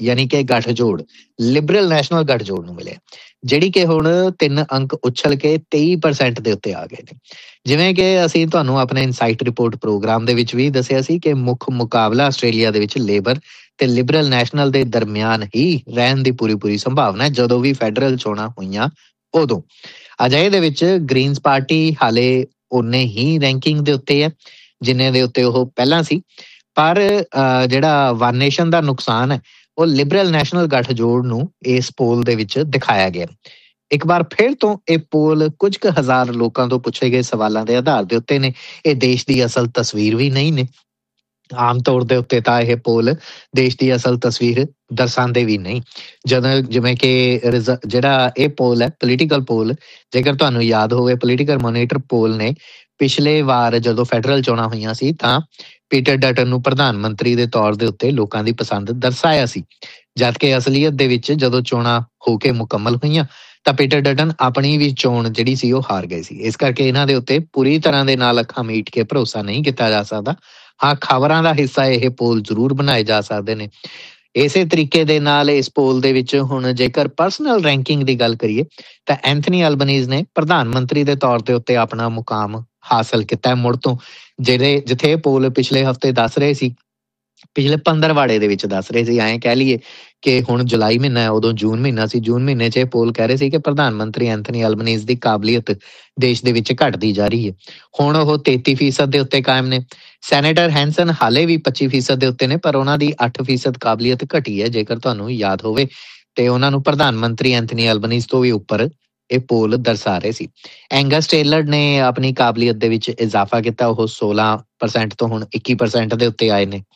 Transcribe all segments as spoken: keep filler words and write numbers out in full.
ਯਾਨੀ ਕਿ ਗੱਠਜੋੜ ਲਿਬਰਲ ਨੈਸ਼ਨਲ ਗੱਠਜੋੜ ਨੂੰ ਮਿਲਿਆ, ਜਿਹੜੀ ਕਿ ਹੁਣ ਤਿੰਨ ਅੰਕ ਉਛਲ ਕੇ ਤੇਈ ਪਰਸੈਂਟ ਦੇ ਉੱਤੇ ਆ ਗਏ ਨੇ। ਜਿਵੇਂ ਕਿ ਅਸੀਂ ਤੁਹਾਨੂੰ ਆਪਣੇ ਇਨਸਾਈਟ ਰਿਪੋਰਟ ਪ੍ਰੋਗਰਾਮ ਦੇ ਵਿੱਚ ਵੀ ਦੱਸਿਆ ਸੀ ਕਿ ਮੁੱਖ ਮੁਕਾਬਲਾ ਆਸਟ੍ਰੇਲੀਆ ਦੇ ਵਿੱਚ ਲੇਬਰ ਤੇ ਲਿਬਰਲ ਨੈਸ਼ਨਲ ਦੇ ਦਰਮਿਆਨ ਹੀ ਰਹਿਣ ਦੀ ਪੂਰੀ ਪੂਰੀ ਸੰਭਾਵਨਾ ਹੈ ਜਦੋਂ ਵੀ ਫੈਡਰਲ ਚੋਣਾਂ ਹੋਈਆਂ ਉਦੋਂ। ਅਜਿਹੇ ਦੇ ਵਿੱਚ ਗ੍ਰੀਨਸ ਪਾਰਟੀ ਹਾਲੇ ਓਨੇ ਹੀ ਰੈਂਕਿੰਗ ਦੇ ਉੱਤੇ ਹੈ ਜਿੰਨੇ ਦੇ ਉੱਤੇ ਉਹ ਪਹਿਲਾਂ ਸੀ, ਪਰ ਜਿਹੜਾ ਵਨ ਨੇਸ਼ਨ ਦਾ ਨੁਕਸਾਨ ਹੈ ਉਹ ਲਿਬਰਲ ਨੈਸ਼ਨਲ ਗੱਠਜੋੜ ਨੂੰ ਇਸ ਪੋਲ ਦੇ ਵਿੱਚ ਦਿਖਾਇਆ ਗਿਆ। ਇੱਕ ਵਾਰ ਫਿਰ ਤੋਂ ਇਹ ਪੋਲ ਕੁਝ ਕੁ ਹਜ਼ਾਰ ਲੋਕਾਂ ਤੋਂ ਪੁੱਛੇ ਗਏ ਸਵਾਲਾਂ ਦੇ ਆਧਾਰ ਦੇ ਉੱਤੇ ਨੇ। ਇਹ ਦੇਸ਼ ਦੀ ਅਸਲ ਤਸਵੀਰ ਵੀ ਨਹੀਂ ਨੇ। ਆਮ ਤੌਰ ਦੇ ਉੱਤੇ ਤਾਂ ਇਹ ਪੋਲ ਦੇਸ਼ ਦੀ ਅਸਲ ਤਸਵੀਰ ਦਰਸਾਉਂਦੇ ਵੀ ਨਹੀਂ। ਜਦੋਂ ਜਿਵੇਂ ਕਿ ਜਿਹੜਾ ਇਹ ਪੋਲ ਹੈ ਪੋਲੀਟੀਕਲ ਪੋਲ, ਜੇਕਰ ਤੁਹਾਨੂੰ ਯਾਦ ਹੋਵੇ ਪੋਲੀਟੀਕਲ ਮੋਨੀਟਰ ਪੋਲ ਨੇ ਪਿਛਲੇ ਵਾਰ ਜਦੋਂ ਫੈਡਰਲ ਚੋਣਾਂ ਹੋਈਆਂ ਸੀ ਤਾਂ ਪੀਟਰ ਡਟਨ ਨੂੰ ਪ੍ਰਧਾਨ ਮੰਤਰੀ ਦੇ ਤੌਰ ਦੇ ਉੱਤੇ ਲੋਕਾਂ ਦੀ ਪਸੰਦ ਦਰਸਾਇਆ ਸੀ, ਜਦਕਿ ਅਸਲੀਅਤ ਦੇ ਵਿੱਚ ਜਦੋਂ ਚੋਣਾਂ ਹੋ ਕੇ ਮੁਕੰਮਲ ਹੋਈਆਂ ਤਾਂ ਪੀਟਰ ਡਟਨ ਆਪਣੀ ਵੀ ਚੋਣ ਜਿਹੜੀ ਸੀ ਉਹ ਹਾਰ ਗਏ ਸੀ। ਇਸ ਕਰਕੇ ਇਹਨਾਂ ਦੇ ਉੱਤੇ ਪੂਰੀ ਤਰ੍ਹਾਂ ਦੇ ਨਾਲ ਅੱਖਾਂ ਮੀਟ ਕੇ ਭਰੋਸਾ ਨਹੀਂ ਕੀਤਾ ਜਾ ਸਕਦਾ। ਹਾਂ, ਖਬਰਾਂ ਦਾ ਹਿੱਸਾ ਇਹ ਪੋਲ ਜ਼ਰੂਰ ਬਣਾਏ ਜਾ ਸਕਦੇ ਨੇ। ਇਸੇ ਤਰੀਕੇ ਦੇ ਨਾਲ ਇਸ ਪੋਲ ਦੇ ਵਿੱਚ ਹੁਣ ਜੇਕਰ ਪਰਸਨਲ ਰੈਂਕਿੰਗ ਦੀ ਗੱਲ ਕਰੀਏ ਤਾਂ ਐਂਥਨੀ ਅਲਬਨੀਜ਼ ਨੇ ਪ੍ਰਧਾਨ ਮੰਤਰੀ ਦੇ ਤੌਰ ਦੇ ਉੱਤੇ ਆਪਣਾ ਮੁਕਾਮ ਹਾਸਲ ਕੀਤਾ ਮੁੜ ਤੋਂ, ਜਿਹੜੇ ਜਿੱਥੇ ਇਹ ਪੋਲ ਪਿਛਲੇ ਹਫ਼ਤੇ ਦੱਸ ਰਹੇ ਸੀ, ਪਿਛਲੇ ਪੰਦਰਵਾੜੇ ਦੇ ਵਿੱਚ ਦੱਸ ਰਹੇ ਸੀ, ਐਂ ਕਹਿ ਲਈਏ ਕਿ ਹੁਣ ਜੁਲਾਈ ਮਹੀਨਾ ਹੈ, ਉਦੋਂ ਜੂਨ ਮਹੀਨਾ ਸੀ, ਜੂਨ ਮਹੀਨੇ 'ਚ ਇਹ ਪੋਲ ਕਹਿ ਰਹੇ ਸੀ ਕਿ ਪ੍ਰਧਾਨ ਮੰਤਰੀ ਐਂਥਨੀ ਅਲਬਨੀਜ਼ ਦੀ ਕਾਬਲੀਅਤ ਦੇਸ਼ ਦੇ ਵਿੱਚ ਘਟਦੀ ਜਾ ਰਹੀ ਹੈ। ਹੁਣ ਉਹ ਤੇਤੀ ਫੀਸਦ ਦੇ ਉੱਤੇ ਕਾਇਮ ਨੇ। ਸੈਨੇਟਰ ਹੈਂਸਨ ਹਾਲੇ ਵੀ ਪੱਚੀ ਫੀਸਦ ਦੇ ਉੱਤੇ ਨੇ, ਪਰ ਉਹਨਾਂ ਦੀ ਅੱਠ ਫੀਸਦ ਕਾਬਲੀਅਤ ਘਟੀ ਹੈ ਜੇਕਰ ਤੁਹਾਨੂੰ ਯਾਦ ਹੋਵੇ, ਤੇ ਉਹਨਾਂ ਨੂੰ ਪ੍ਰਧਾਨ ਮੰਤਰੀ ਐਂਥਨੀ ਅਲਬਨੀਜ਼ ਤੋਂ ਵੀ ਉੱਪਰ ਇਹ ਪੋਲ ਦਰਸਾ ਰਹੇ ਸੀ। ਐਂਗਸ ਟੇਲਰ ਨੇ ਆਪਣੀ ਕਾਬਲੀਅਤ ਦੇ ਵਿੱਚ ਇਜ਼ਾਫਾ ਕੀਤਾ, ਉਹ ਸੋਲਾਂ ਪਰਸੈਂਟ ਤੋਂ ਹੁਣ ਇੱਕੀ ਪਰਸੈਂਟ ਦੇ ਉੱਤੇ ਆਏ ਨੇ।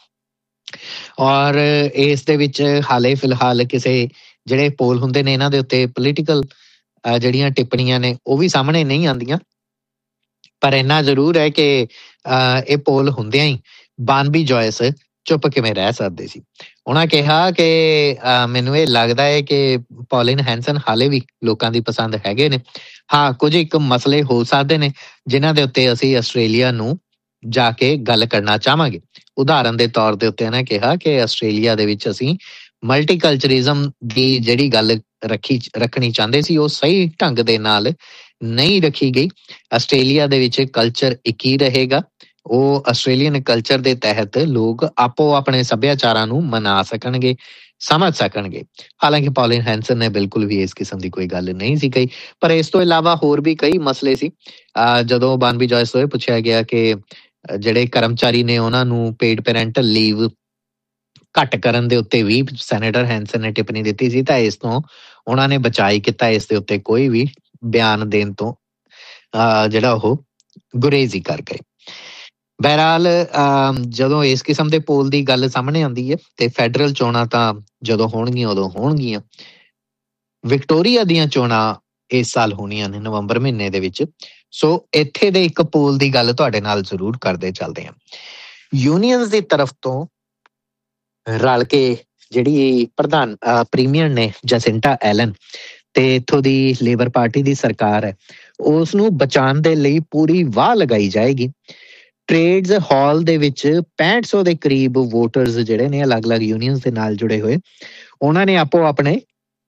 ਔਰ ਇਸ ਦੇ ਵਿੱਚ ਹਾਲੇ ਫਿਲਹਾਲ ਕਿਸੇ ਜਿਹੜੇ ਪੋਲ ਹੁੰਦੇ ਨੇ ਇਹਨਾਂ ਦੇ ਉੱਤੇ ਪੋਲੀਟੀਕਲ ਜਿਹੜੀਆਂ ਟਿੱਪਣੀਆਂ ਨੇ ਉਹ ਵੀ ਸਾਹਮਣੇ ਨਹੀਂ ਆਉਂਦੀਆਂ, ਪਰ ਇੰਨਾ ਜ਼ਰੂਰ ਹੈ ਕਿ ਇਹ ਪੋਲ ਹੁੰਦਿਆਂ ਹੀ ਬਾਨਬੀ ਜੋਇਸ ਚੁੱਪ ਕਿਵੇਂ ਰਹਿ ਸਕਦੇ ਸੀ। ਉਹਨਾਂ ਕਿਹਾ ਕਿ ਮੈਨੂੰ ਇਹ ਲੱਗਦਾ ਹੈ ਕਿ ਪੌਲਿਨ ਹੈਂਸਨ ਹਾਲੇ ਵੀ ਲੋਕਾਂ ਦੀ ਪਸੰਦ ਹੈਗੇ ਨੇ। ਹਾਂ, ਕੁਝ ਇੱਕ ਮਸਲੇ ਹੋ ਸਕਦੇ ਨੇ ਜਿਨ੍ਹਾਂ ਦੇ ਉੱਤੇ ਅਸੀਂ ਆਸਟ੍ਰੇਲੀਆ ਨੂੰ ਜਾ ਕੇ ਗੱਲ ਕਰਨਾ ਚਾਹਾਂਗੇ। ਉਦਾਹਰਨ ਦੇ ਤੌਰ ਦੇ ਉੱਤੇ ਇਹਨਾਂ ਕਿਹਾ ਕਿ ਆਸਟ੍ਰੇਲੀਆ ਦੇ ਵਿੱਚ ਅਸੀਂ ਮਲਟੀਕਲਚਰਿਜ਼ਮ ਦੀ ਜਿਹੜੀ ਗੱਲ ਰੱਖੀ ਰੱਖਣੀ ਚਾਹੁੰਦੇ ਸੀ ਉਹ ਸਹੀ ਢੰਗ ਦੇ ਨਾਲ ਨਹੀਂ ਰੱਖੀ ਗਈ। ਆਸਟ੍ਰੇਲੀਆ ਦੇ ਵਿੱਚ ਕਲਚਰ ਇੱਕ ਹੀ ਰਹੇਗਾ। ਉਹ ਆਸਟ੍ਰੇਲੀਅਨ ਕਲਚਰ ਦੇ ਤਹਿਤ ਲੋਕ ਆਪੋ ਆਪਣੇ ਸੱਭਿਆਚਾਰਾਂ ਨੂੰ ਮਨਾ ਸਕਣਗੇ, ਸਮਝ ਸਕਣਗੇ। ਹਾਲਾਂਕਿ ਪੌਲਿਨ ਹੈਂਸਨ ਨੇ ਬਿਲਕੁਲ ਵੀ ਇਸ ਕਿਸਮ ਦੀ ਕੋਈ ਗੱਲ ਨਹੀਂ ਸੀ ਕਹੀ, ਪਰ ਇਸ ਤੋਂ ਇਲਾਵਾ ਹੋਰ ਵੀ ਕਈ ਮਸਲੇ ਸੀ। ਜਦੋਂ ਬਾਨਬੀ ਜੋਇਸ ਤੋਂ ਇਹ ਪੁੱਛਿਆ ਗਿਆ ਕਿ ਜਿਹੜੇ ਕਰਮਚਾਰੀ ਨੇ ਉਹਨਾਂ ਨੂੰ ਪੇਡ ਪੈਰੈਂਟਲ ਲੀਵ ਘੱਟ ਕਰਨ ਦੇ ਉੱਤੇ ਵੀ ਸੈਨੇਟਰ ਹੈਂਸਨ ਨੇ ਟਿੱਪਣੀ ਦਿੱਤੀ ਸੀ, ਤਾਂ ਇਸ ਤੋਂ ਉਹਨਾਂ ਨੇ ਬਚਾਈ ਕੀਤਾ, ਇਸ ਦੇ ਉੱਤੇ ਕੋਈ ਵੀ ਬਿਆਨ ਦੇਣ ਤੋਂ ਜਿਹੜਾ ਉਹ ਗੁਰੇਜ਼ ਹੀ ਕਰ ਗਏ। ਬਹਰਹਾਲ ਜਦੋਂ ਇਸ ਕਿਸਮ ਦੇ ਪੋਲ ਦੀ ਗੱਲ ਸਾਹਮਣੇ ਆਉਂਦੀ ਹੈ ਤੇ ਫੈਡਰਲ ਚੋਣਾਂ ਤਾਂ ਜਦੋਂ ਹੋਣਗੀਆਂ ਉਦੋਂ ਹੋਣਗੀਆਂ। ਵਿਕਟੋਰੀਆ ਦੀਆਂ ਚੋਣਾਂ ਇਸ ਸਾਲ ਹੋਣੀਆਂ ਨੇ ਨਵੰਬਰ ਮਹੀਨੇ ਦੇ ਵਿੱਚ, ਸੋ ਇੱਥੇ ਦੇ ਇੱਕ ਪੋਲ ਦੀ ਗੱਲ ਤੁਹਾਡੇ ਨਾਲ ਜ਼ਰੂਰ ਕਰਦੇ ਚੱਲਦੇ ਹਾਂ। ਯੂਨੀਅਨਸ ਦੀ ਤਰਫ ਤੋਂ ਰਲ ਕੇ ਜਿਹੜੀ ਪ੍ਰਧਾਨ ਪ੍ਰੀਮੀਅਰ ਨੇ ਜੈਸਿੰਟਾ ਐਲਨ ਤੇ ਇੱਥੋਂ ਦੀ ਲੇਬਰ ਪਾਰਟੀ ਦੀ ਸਰਕਾਰ ਹੈ, ਉਸ ਨੂੰ ਬਚਾਉਣ ਦੇ ਲਈ ਪੂਰੀ ਵਾਹ ਲਗਾਈ ਜਾਏਗੀ। ਟ੍ਰੇਡਸ ਹਾਲ ਦੇ ਵਿੱਚ ਪੈਂਹਠ ਸੌ ਦੇ ਕਰੀਬ ਵੋਟਰਸ ਜਿਹੜੇ ਨੇ ਅਲੱਗ-ਅਲੱਗ ਯੂਨੀਅਨਸ ਦੇ ਨਾਲ ਜੁੜੇ ਹੋਏ, ਉਹਨਾਂ ਨੇ ਆਪੋ ਆਪਣੇ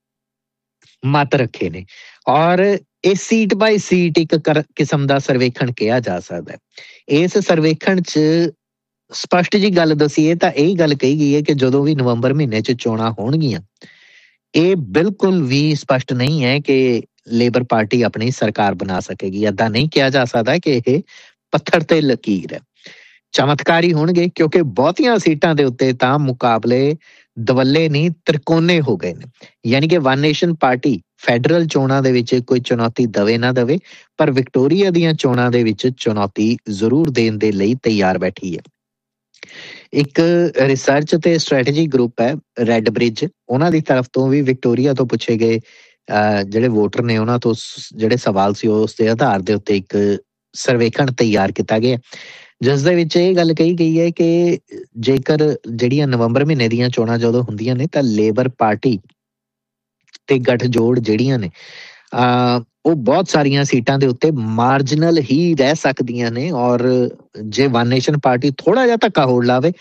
ਮਤ ਰੱਖੇ ਨੇ ਔਰ ਇਹ ਸੀਟ ਬਾਈ ਸੀਟ ਇੱਕ ਕਿਸਮ ਦਾ ਸਰਵੇਖਣ ਕਿਹਾ ਜਾ ਸਕਦਾ ਹੈ। ਇਸ ਸਰਵੇਖਣ 'ਚ ਸਪਸ਼ਟ ਜੀ ਗੱਲ ਦੱਸੀਏ ਤਾਂ ਇਹ ਗੱਲ ਕਹੀ ਗਈ ਹੈ ਕਿ ਜਦੋਂ ਵੀ ਨਵੰਬਰ ਮਹੀਨੇ 'ਚ ਚੋਣਾਂ ਹੋਣਗੀਆਂ, ਇਹ ਬਿਲਕੁਲ ਵੀ ਸਪਸ਼ਟ ਨਹੀਂ ਹੈ ਕਿ ਲੇਬਰ ਪਾਰਟੀ ਆਪਣੀ ਸਰਕਾਰ ਬਣਾ ਸਕੇਗੀ। ਏਦਾਂ ਨਹੀਂ ਕਿਹਾ ਜਾ ਸਕਦਾ ਕਿ ਇਹ ਪੱਥਰ ਤੇ ਲਕੀਰ ਹੈ। ਚਮਤਕਾਰੀ ਹੋਣਗੇ ਕਿਉਂਕਿ ਬਹੁਤੀਆਂ ਸੀਟਾਂ ਦੇ ਉੱਤੇ ਤਾਂ ਮੁਕਾਬਲੇ ਦਵੱਲੇ ਨਹੀਂ ਤ੍ਰਿਕੋਣੇ ਹੋ ਗਏ ਨੇ। ਯਾਨੀ ਕਿ ਵਨ ਨੇਸ਼ਨ ਪਾਰਟੀ ਫੈਡਰਲ ਚੋਣਾਂ ਦੇ ਵਿੱਚ ਕੋਈ ਚੁਣੌਤੀ ਦਵੇ ਨਾ ਦਵੇ, ਪਰ ਵਿਕਟੋਰੀਆ ਦੀਆਂ ਚੋਣਾਂ ਦੇ ਵਿੱਚ ਚੁਣੌਤੀ ਜ਼ਰੂਰ ਦੇਣ ਦੇ ਲਈ ਤਿਆਰ ਬੈਠੀ ਹੈ। ਇੱਕ ਰਿਸਰਚ ਤੇ ਸਟ੍ਰੈਟਜੀ ਗਰੁੱਪ ਹੈ ਰੈੱਡ ਬ੍ਰਿਜ, ਉਹਨਾਂ ਦੀ ਤਰਫ ਤੋਂ ਵੀ ਵਿਕਟੋਰੀਆ ਤੋਂ ਪੁੱਛੇ ਗਏ ਜਿਹੜੇ ਵੋਟਰ ਨੇ ਉਹਨਾਂ ਤੋਂ ਜਿਹੜੇ ਸਵਾਲ ਸੀ ਉਸ ਦੇ ਆਧਾਰ ਦੇ ਉੱਤੇ ਇੱਕ ਸਰਵੇਖਣ ਤਿਆਰ ਕੀਤਾ ਗਿਆ, ਜਿਸ ਦੇ ਵਿੱਚ ਇਹ ਗੱਲ ਕਹੀ ਗਈ ਹੈ ਕਿ ਜੇਕਰ ਜਿਹੜੀਆਂ ਨਵੰਬਰ ਮਹੀਨੇ ਦੀਆਂ ਚੋਣਾਂ ਜਦੋਂ ਹੁੰਦੀਆਂ ਨੇ ਤਾਂ ਲੇਬਰ ਪਾਰਟੀ ਤੇ ਗੱਠਜੋੜ ਜਿਹੜੀਆਂ ਨੇ ਉਹ ਬਹੁਤ ਸਾਰੀਆਂ ਸੀਟਾਂ ਦੇ ਉੱਤੇ ਮਾਰਜਨਲ ਹੀ ਰਹਿ ਸਕਦੀਆਂ ਨੇ, ਔਰ ਜੇ ਵਨ ਨੇਸ਼ਨ ਪਾਰਟੀ ਥੋੜ੍ਹਾ ਜਿਹਾ ਧੱਕਾ ਹੋੜ ਲਾਵੇ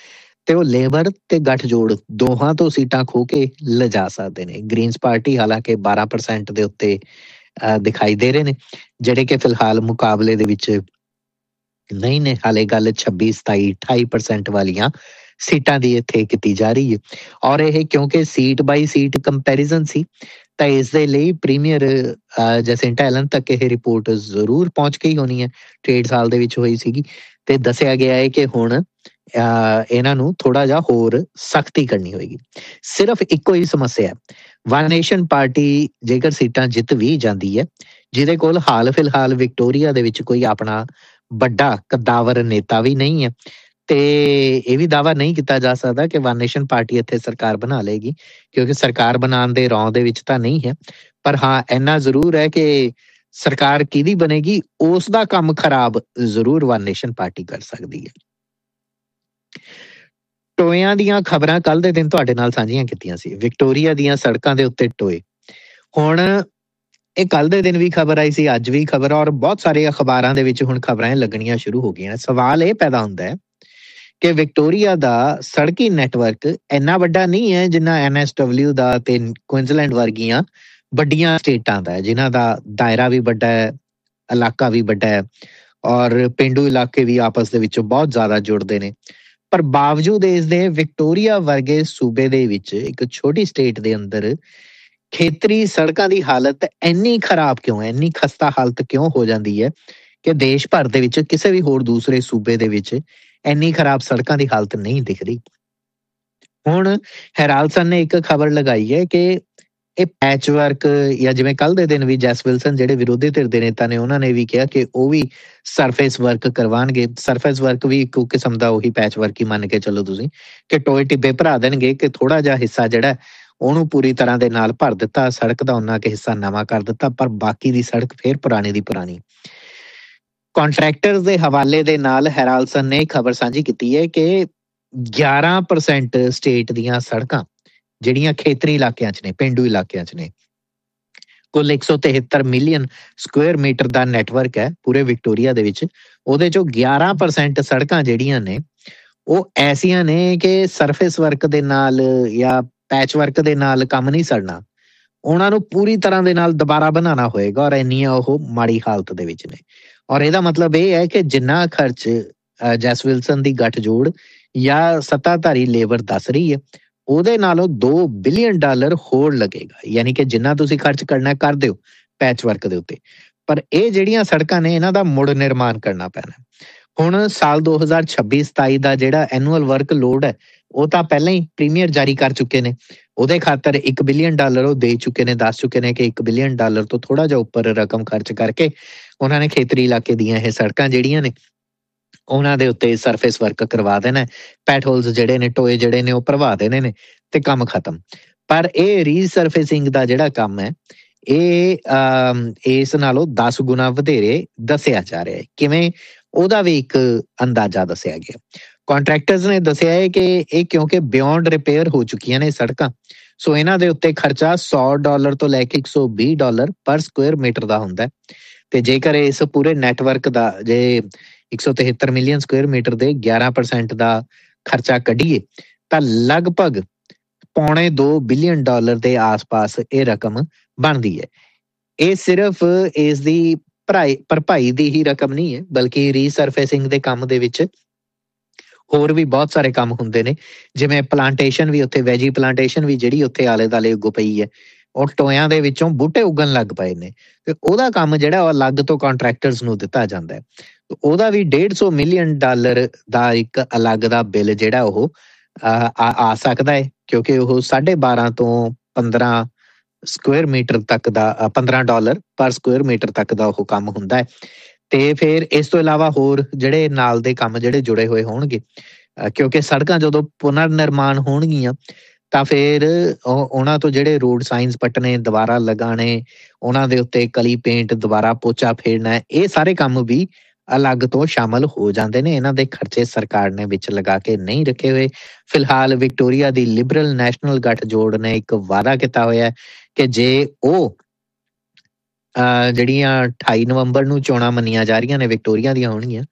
ਤੇ ਉਹ ਲੇਬਰ ਤੇ ਗੱਠਜੋੜ ਦੋਹਾਂ ਤੋਂ ਸੀਟਾਂ ਖੋ ਕੇ ਲਿਜਾ ਸਕਦੇ ਨੇ। ਗ੍ਰੀਨਸ ਪਾਰਟੀ ਹਾਲਾਂਕਿ ਬਾਰਾਂ ਪਰਸੈਂਟ ਦੇ ਉੱਤੇ ਦਿਖਾਈ ਦੇ ਰਹੇ ਨੇ, ਜਿਹੜੇ ਕਿ ਫਿਲਹਾਲ ਮੁਕਾਬਲੇ ਦੇ ਵਿੱਚ ਨਹੀਂ ਨੇ। ਹਾਲੇ ਗੱਲ ਛੱਬੀ ਸਤਾਈ ਅਠਾਈ ਪਰਸੈਂਟ ਵਾਲੀਆਂ ਸੀਟਾਂ ਦੀ ਇੱਥੇ ਕੀਤੀ ਜਾ ਰਹੀ ਹੈ। ਔਰ ਇਹ ਕਿਉਂਕਿ ਸੀਟ ਬਾਈ ਸੀਟ ਕੰਪੈਰੀਜ਼ਨ ਸੀ, ਤਾਂ ਇਸ ਦੇ ਲਈ ਪ੍ਰੀਮੀਅਰ ਜੈਸਿੰਟਾ ਐਲਨ ਤੱਕ ਇਹ ਰਿਪੋਰਟ ਜ਼ਰੂਰ ਪਹੁੰਚ ਗਈ ਹੋਣੀ ਹੈ। ਡੇਢ ਸਾਲ ਦੇ ਵਿੱਚ ਹੋਈ ਸੀਗੀ, ਤੇ ਦੱਸਿਆ ਗਿਆ ਹੈ ਕਿ ਹੁਣ ਇਹਨਾਂ ਨੂੰ ਥੋੜਾ ਜਿਹਾ ਹੋਰ ਸਖਤੀ ਕਰਨੀ ਹੋਏਗੀ। ਸਿਰਫ ਇੱਕੋ ਹੀ ਸਮੱਸਿਆ, ਵਨ ਨੇਸ਼ਨ ਪਾਰਟੀ ਜੇਕਰ ਸੀਟਾਂ ਜਿੱਤ ਵੀ ਜਾਂਦੀ ਹੈ, ਜਿਹਦੇ ਕੋਲ ਹਾਲ ਫਿਲਹਾਲ ਵਿਕਟੋਰੀਆ ਦੇ ਵਿੱਚ ਕੋਈ ਆਪਣਾ ਵੱਡਾ ਕਦਾਵਰ ਨੇਤਾ ਵੀ ਨਹੀਂ ਹੈ, ਤੇ ਇਹ ਵੀ ਦਾਅਵਾ ਨਹੀਂ ਕੀਤਾ ਜਾ ਸਕਦਾ ਕਿ ਵਨ ਨੇਸ਼ਨ ਪਾਰਟੀ ਇੱਥੇ ਸਰਕਾਰ ਬਣਾ ਲਏਗੀ, ਕਿਉਂਕਿ ਸਰਕਾਰ ਬਣਾਉਣ ਦੇ ਰੌਂ ਦੇ ਵਿੱਚ ਤਾਂ ਨਹੀਂ ਹੈ। ਪਰ ਹਾਂ ਇੰਨਾ ਜ਼ਰੂਰ ਹੈ ਕਿ ਸਰਕਾਰ ਕਿਹਦੀ ਬਣੇਗੀ ਉਸ ਦਾ ਕੰਮ ਖਰਾਬ ਜ਼ਰੂਰ ਵਨ ਨੇਸ਼ਨ ਪਾਰਟੀ ਕਰ ਸਕਦੀ ਹੈ। ਟੋਇਆਂ ਦੀਆਂ ਖਬਰਾਂ ਕੱਲ ਦੇ ਦਿਨ ਤੁਹਾਡੇ ਨਾਲ ਸਾਂਝੀਆਂ ਕੀਤੀਆਂ ਸੀ। ਵਿਕਟੋਰੀਆ ਦੀਆਂ ਸੜਕਾਂ ਦੇ ਉੱਤੇ ਟੋਏ, ਹੁਣ ਇਹ ਕੱਲ ਦੇ ਦਿਨ ਵੀ ਖਬਰ ਆਈ ਸੀ, ਅੱਜ ਵੀ ਖਬਰ, ਔਰ ਬਹੁਤ ਸਾਰੇ ਅਖਬਾਰਾਂ ਦੇ ਵਿੱਚ ਹੁਣ ਖਬਰਾਂ ਲੱਗਣੀਆਂ ਸ਼ੁਰੂ ਹੋ ਗਈਆਂ। ਸਵਾਲ ਇਹ ਪੈਦਾ ਹੁੰਦਾ ਹੈ ਕਿ ਵਿਕਟੋਰੀਆ ਦਾ ਸੜਕੀ ਨੈਟਵਰਕ ਇੰਨਾ ਵੱਡਾ ਨਹੀਂ ਹੈ ਜਿੰਨਾ ਐਨ ਐਸ ਡਬਲਿਊ ਦਾ ਤੇ ਕੁਇਨਜ਼ਲੈਂਡ ਵਰਗੀਆਂ ਵੱਡੀਆਂ ਸਟੇਟਾਂ ਦਾ, ਜਿਨ੍ਹਾਂ ਦਾ ਦਾਇਰਾ ਵੀ ਵੱਡਾ ਹੈ, ਇਲਾਕਾ ਵੀ ਵੱਡਾ ਹੈ, ਔਰ ਪੇਂਡੂ ਇਲਾਕੇ ਵੀ ਆਪਸ ਦੇ ਵਿੱਚੋਂ ਬਹੁਤ ਜ਼ਿਆਦਾ ਜੁੜਦੇ ਨੇ। ਪਰ ਬਾਵਜੂਦ ਇਸ ਦੇ ਵਿਕਟੋਰੀਆ ਵਰਗੇ ਸੂਬੇ ਦੇ ਵਿੱਚ, ਇੱਕ ਛੋਟੀ ਸਟੇਟ ਦੇ ਅੰਦਰ, ਖੇਤਰੀ ਸੜਕਾਂ ਦੀ ਹਾਲਤ ਇੰਨੀ ਖਰਾਬ ਕਿਉਂ ਹੈ, ਇੰਨੀ ਖਸਤਾ ਹਾਲਤ ਕਿਉਂ ਹੋ ਜਾਂਦੀ ਹੈ ਕਿ ਦੇਸ਼ ਭਰ ਦੇ ਵਿੱਚ ਕਿਸੇ ਵੀ ਹੋਰ ਦੂਸਰੇ ਸੂਬੇ ਦੇ ਵਿੱਚ ਇੰਨੀ ਖਰਾਬ ਸੜਕਾਂ ਦੀ ਹਾਲਤ ਨਹੀਂ ਦਿਖਦੀ। ਹੁਣ ਹੈਰਾਲਸਨ ਨੇ ਇੱਕ ਖਬਰ ਲਗਾਈ ਹੈ ਕਿ ਇਹ ਪੈਚ ਵਰਕ, ਜਾਂ ਜਿਵੇਂ ਕੱਲ ਦੇ ਦਿਨ ਵੀ ਜੈਸ ਵਿਲਸਨ ਜਿਹੜੇ ਵਿਰੋਧੀ ਧਿਰ ਦੇ ਨੇਤਾ ਨੇ, ਉਹਨਾਂ ਨੇ ਵੀ ਕਿਹਾ ਕਿ ਉਹ ਵੀ ਸਰਫੇਸ ਵਰਕ ਕਰਵਾਉਣਗੇ। ਸਰਫੇਸ ਵਰਕ ਵੀ ਇੱਕ ਕਿਸਮ ਦਾ ਉਹੀ ਪੈਚ ਵਰਕ ਹੀ ਮੰਨ ਕੇ ਚੱਲੋ ਤੁਸੀਂ, ਕਿ ਟੋਏ ਟਿੱਬੇ ਭਰਾ ਦੇਣਗੇ, ਕਿ ਥੋੜਾ ਜਿਹਾ ਹਿੱਸਾ ਜਿਹੜਾ ਉਹਨੂੰ ਪੂਰੀ ਤਰ੍ਹਾਂ ਦੇ ਨਾਲ ਭਰ ਦਿੱਤਾ, ਸੜਕ ਦਾ ਉਹਨਾਂ ਕੁ ਹਿੱਸਾ ਨਵਾਂ ਕਰ ਦਿੱਤਾ, ਪਰ ਬਾਕੀ ਦੀ ਸੜਕ ਫੇਰ ਪੁਰਾਣੀ ਦੀ ਪੁਰਾਣੀ। ਕੰਟਰੈਕਟਰਸ ਦੇ ਹਵਾਲੇ ਦੇ ਨਾਲ ਹੈਰਾਲਸਨ ਨੇ ਖਬਰ ਸਾਂਝੀ ਕੀਤੀ ਹੈ ਕਿ ਗਿਆਰਾਂ ਪਰਸੈਂਟ ਸਟੇਟ ਦੀਆਂ ਸੜਕਾਂ ਜਿਹੜੀਆਂ ਖੇਤਰੀ ਇਲਾਕਿਆਂ 'ਚ ਨੇ, ਪੇਂਡੂ ਇਲਾਕਿਆਂ 'ਚ ਨੇ, ਕੁੱਲ ਇੱਕ ਸੌ ਤਿਹੱਤਰ ਮਿਲੀਅਨ ਸਕੁਅਰ ਮੀਟਰ ਦਾ ਨੈਟਵਰਕ ਹੈ ਪੂਰੇ ਵਿਕਟੋਰੀਆ ਦੇ ਵਿੱਚ। ਉਹਦੇ 'ਚੋਂ ਗਿਆਰਾਂ ਪਰਸੈਂਟ ਸੜਕਾਂ ਜਿਹੜੀਆਂ ਨੇ ਉਹ ਐਸੀਆਂ ਨੇ ਕਿ ਸਰਫੇਸ ਵਰਕ ਦੇ ਨਾਲ ਜਾਂ ਪੈਚ ਵਰਕ ਦੇ ਨਾਲ ਕੰਮ ਨਹੀਂ ਸਰਨਾ, ਉਹਨਾਂ ਨੂੰ ਪੂਰੀ ਤਰ੍ਹਾਂ ਦੇ ਨਾਲ ਦੁਬਾਰਾ ਬਣਾਉਣਾ ਹੋਏਗਾ, ਔਰ ਇੰਨੀਆਂ ਉਹ ਮਾੜੀ ਹਾਲਤ ਦੇ ਵਿੱਚ ਨੇ। ਔਰ ਇਹਦਾ ਮਤਲਬ ਇਹ ਹੈ ਕਿ ਜਿੰਨਾ ਖਰਚ ਜੈਸ ਵਿਲਸਨ ਦੀ ਗੱਠਜੋੜ ਜਾਂ ਸੱਤਾਧਾਰੀ ਲੇਬਰ ਦੱਸ ਰਹੀ ਹੈ, ਉਹਦੇ ਨਾਲੋਂ ਦੋ ਬਿਲੀਅਨ ਡਾਲਰ ਹੋਰ ਲੱਗੇਗਾ। ਯਾਨੀ ਕਿ ਜਿੰਨਾ ਤੁਸੀਂ ਖਰਚ ਕਰਨਾ ਕਰ ਦਿਓ ਪੈਚ ਵਰਕ ਦੇ ਉੱਤੇ, ਪਰ ਇਹ ਜਿਹੜੀਆਂ ਸੜਕਾਂ ਨੇ ਇਹਨਾਂ ਦਾ ਮੁੜ ਨਿਰਮਾਣ ਕਰਨਾ ਪੈਣਾ। ਹੁਣ ਸਾਲ ਦੋ ਹਜ਼ਾਰ ਛੱਬੀ ਸਤਾਈ ਦਾ ਜਿਹੜਾ ਐਨੂਅਲ ਵਰਕ ਲੋਡ ਹੈ ਉਹ ਤਾਂ ਪਹਿਲਾਂ ਹੀ ਪ੍ਰੀਮੀਅਰ ਜਾਰੀ ਕਰ ਚੁੱਕੇ ਨੇ। ਉਹਦੇ ਖਾਤਰ ਇੱਕ ਬਿਲੀਅਨ ਡਾਲਰ ਉਹ ਦੇ ਚੁੱਕੇ ਨੇ, ਦੱਸ ਚੁੱਕੇ ਨੇ ਕਿ ਇੱਕ ਬਿਲੀਅਨ ਡਾਲਰ ਤੋਂ ਥੋੜਾ ਜਿਹਾ ਉੱਪਰ ਰਕਮ ਖਰਚ ਕਰਕੇ ਉਹਨਾਂ ਨੇ ਖੇਤਰੀ ਇਲਾਕੇ ਦੀਆਂ ਇਹ ਸੜਕਾਂ ਜਿਹੜੀਆਂ ਨੇ ਉਹਨਾਂ ਦੇ ਉੱਤੇ ਸਰਫੇਸ ਵਰਕ ਕਰਵਾ ਦੇਣਾ, ਪੈਟ ਹੋਲਸ ਜਿਹੜੇ ਨੇ, ਟੋਏ ਜਿਹੜੇ ਨੇ ਉਹ ਭਰਵਾ ਦੇਣੇ ਨੇ, ਤੇ ਕੰਮ ਖਤਮ। ਪਰ ਇਹ ਰੀਸਰਫੇਸਿੰਗ ਦਾ ਜਿਹੜਾ ਕੰਮ ਹੈ ਇਹ ਇਸ ਨਾਲੋਂ ਦਸ ਗੁਣਾ ਵਧੇਰੇ ਦੱਸਿਆ ਜਾ ਰਿਹਾ ਹੈ। ਕਿਵੇਂ, ਉਹਦਾ ਵੀ ਇੱਕ ਅੰਦਾਜ਼ਾ ਦੱਸਿਆ ਗਿਆ। ਕੰਟਰੈਕਟਰਸ ਨੇ ਦੱਸਿਆ ਹੈ ਕਿ ਇਹ ਕਿਉਂਕਿ ਬਿਯੋਂਡ ਰਿਪੇਅਰ ਹੋ ਚੁੱਕੀਆਂ ਨੇ ਸੜਕਾਂ, ਸੋ ਇਹਨਾਂ ਦੇ ਉੱਤੇ ਖਰਚਾ ਸੌ ਡਾਲਰ ਤੋਂ ਲੈ ਕੇ ਇੱਕ ਸੌ ਵੀਹ ਡਾਲਰ ਪਰ ਸਕੁਅਰ ਮੀਟਰ ਦਾ ਹੁੰਦਾ। ਤੇ ਜੇਕਰ ਇਸ ਪੂਰੇ ਨੈਟਵਰਕ ਦਾ ਜੇ ਇੱਕ ਸੌ ਤਿਹੱਤਰ ਮਿਲੀਅਨ ਸਕੁਅਰ ਮੀਟਰ ਦੇ ਗਿਆਰਾਂ ਪਰਸੈਂਟ ਦਾ ਖਰਚਾ ਕੱਢੀਏ ਤਾਂ ਲਗਭਗ ਪੌਣੇ ਦੋ ਬਿਲੀਅਨ ਡਾਲਰ ਦੇ ਆਸ-ਪਾਸ ਇਹ ਰਕਮ ਬਣਦੀ ਹੈ। ਇਹ ਸਿਰਫ ਇਸ ਦੀ ਭਰਾਈ ਭਰਪਾਈ ਦੀ ਹੀ ਰਕਮ ਨਹੀਂ ਹੈ, ਬਲਕਿ ਰੀਸਰਫੇਸਿੰਗ ਦੇ ਕੰਮ ਦੇ ਵਿੱਚ ਹੋਰ ਵੀ ਬਹੁਤ ਸਾਰੇ ਕੰਮ ਹੁੰਦੇ ਨੇ, ਜਿਵੇਂ ਪਲਾਂਟੇਸ਼ਨ ਵੀ, ਉੱਥੇ ਵੈਜੀ ਪਲਾਂਟੇਸ਼ਨ ਵੀ ਜਿਹੜੀ ਉੱਥੇ ਆਲੇ ਦੁਆਲੇ ਉੱਗ ਪਈ ਹੈ, ਉਹ ਟੋਇਆਂ ਦੇ ਵਿੱਚੋਂ ਬੂਟੇ ਉੱਗਣ ਲੱਗ ਪਏ ਨੇ, ਤੇ ਉਹਦਾ ਕੰਮ ਜਿਹੜਾ ਉਹ ਅਲੱਗ ਤੋਂ ਕੰਟਰੈਕਟਰਸ ਨੂੰ ਦਿੱਤਾ ਜਾਂਦਾ ਹੈ। ਉਹਦਾ ਵੀ ਡੇਢ ਸੌ ਮਿਲੀਅਨ ਡਾਲਰ ਦਾ ਇੱਕ ਅਲੱਗ ਦਾ ਬਿੱਲ ਜਿਹੜਾ ਉਹ ਆ ਆ ਸਕਦਾ ਹੈ, ਕਿਉਂਕਿ ਉਹ ਸਾਢੇ ਬਾਰਾਂ ਤੋਂ ਪੰਦਰਾਂ ਸਕੁਅਰ ਮੀਟਰ ਤੱਕ ਦਾ, ਪੰਦਰਾਂ ਡਾਲਰ ਪਰ ਸਕੁਅਰ ਮੀਟਰ ਤੱਕ ਦਾ ਉਹ ਕੰਮ ਹੁੰਦਾ ਹੈ। ਤੇ ਫਿਰ ਇਸ ਤੋਂ ਇਲਾਵਾ ਹੋਰ ਜਿਹੜੇ ਨਾਲ ਦੇ ਕੰਮ ਜਿਹੜੇ ਜੁੜੇ ਹੋਏ ਹੋਣਗੇ, ਕਿਉਂਕਿ ਸੜਕਾਂ ਜਦੋਂ ਪੁਨਰ ਨਿਰਮਾਣ ਹੋਣਗੀਆਂ ਤਾਂ ਫਿਰ ਉਹਨਾਂ ਤੋਂ ਜਿਹੜੇ ਰੋਡ ਸਾਈਨਸ ਪੱਟਣੇ, ਦੁਬਾਰਾ ਲਗਾਉਣੇ, ਉਹਨਾਂ ਦੇ ਉੱਤੇ ਕਲੀ ਪੇਂਟ, ਦੁਬਾਰਾ ਪੋਚਾ ਫੇਰਨਾ, ਇਹ ਸਾਰੇ ਕੰਮ ਵੀ ਅਲੱਗ ਤੋਂ ਸ਼ਾਮਲ ਹੋ ਜਾਂਦੇ ਨੇ। ਇਹਨਾਂ ਦੇ ਖਰਚੇ ਸਰਕਾਰ ਨੇ ਵਿੱਚ ਲਗਾ ਕੇ ਨਹੀਂ ਰੱਖੇ ਹੋਏ। ਫਿਲਹਾਲ ਵਿਕਟੋਰੀਆ ਦੀ ਲਿਬਰਲ ਨੈਸ਼ਨਲ ਗੱਠਜੋੜ ਨੇ ਇੱਕ ਵਾਅਦਾ ਕੀਤਾ ਹੋਇਆ ਕਿ ਜੇ ਉਹ ਜਿਹੜੀਆਂ ਅਠਾਈ ਨਵੰਬਰ ਨੂੰ ਚੋਣਾਂ ਮੰਨੀਆਂ ਜਾ ਰਹੀਆਂ ਨੇ ਵਿਕਟੋਰੀਆ ਦੀਆਂ ਹੋਣਗੀਆਂ,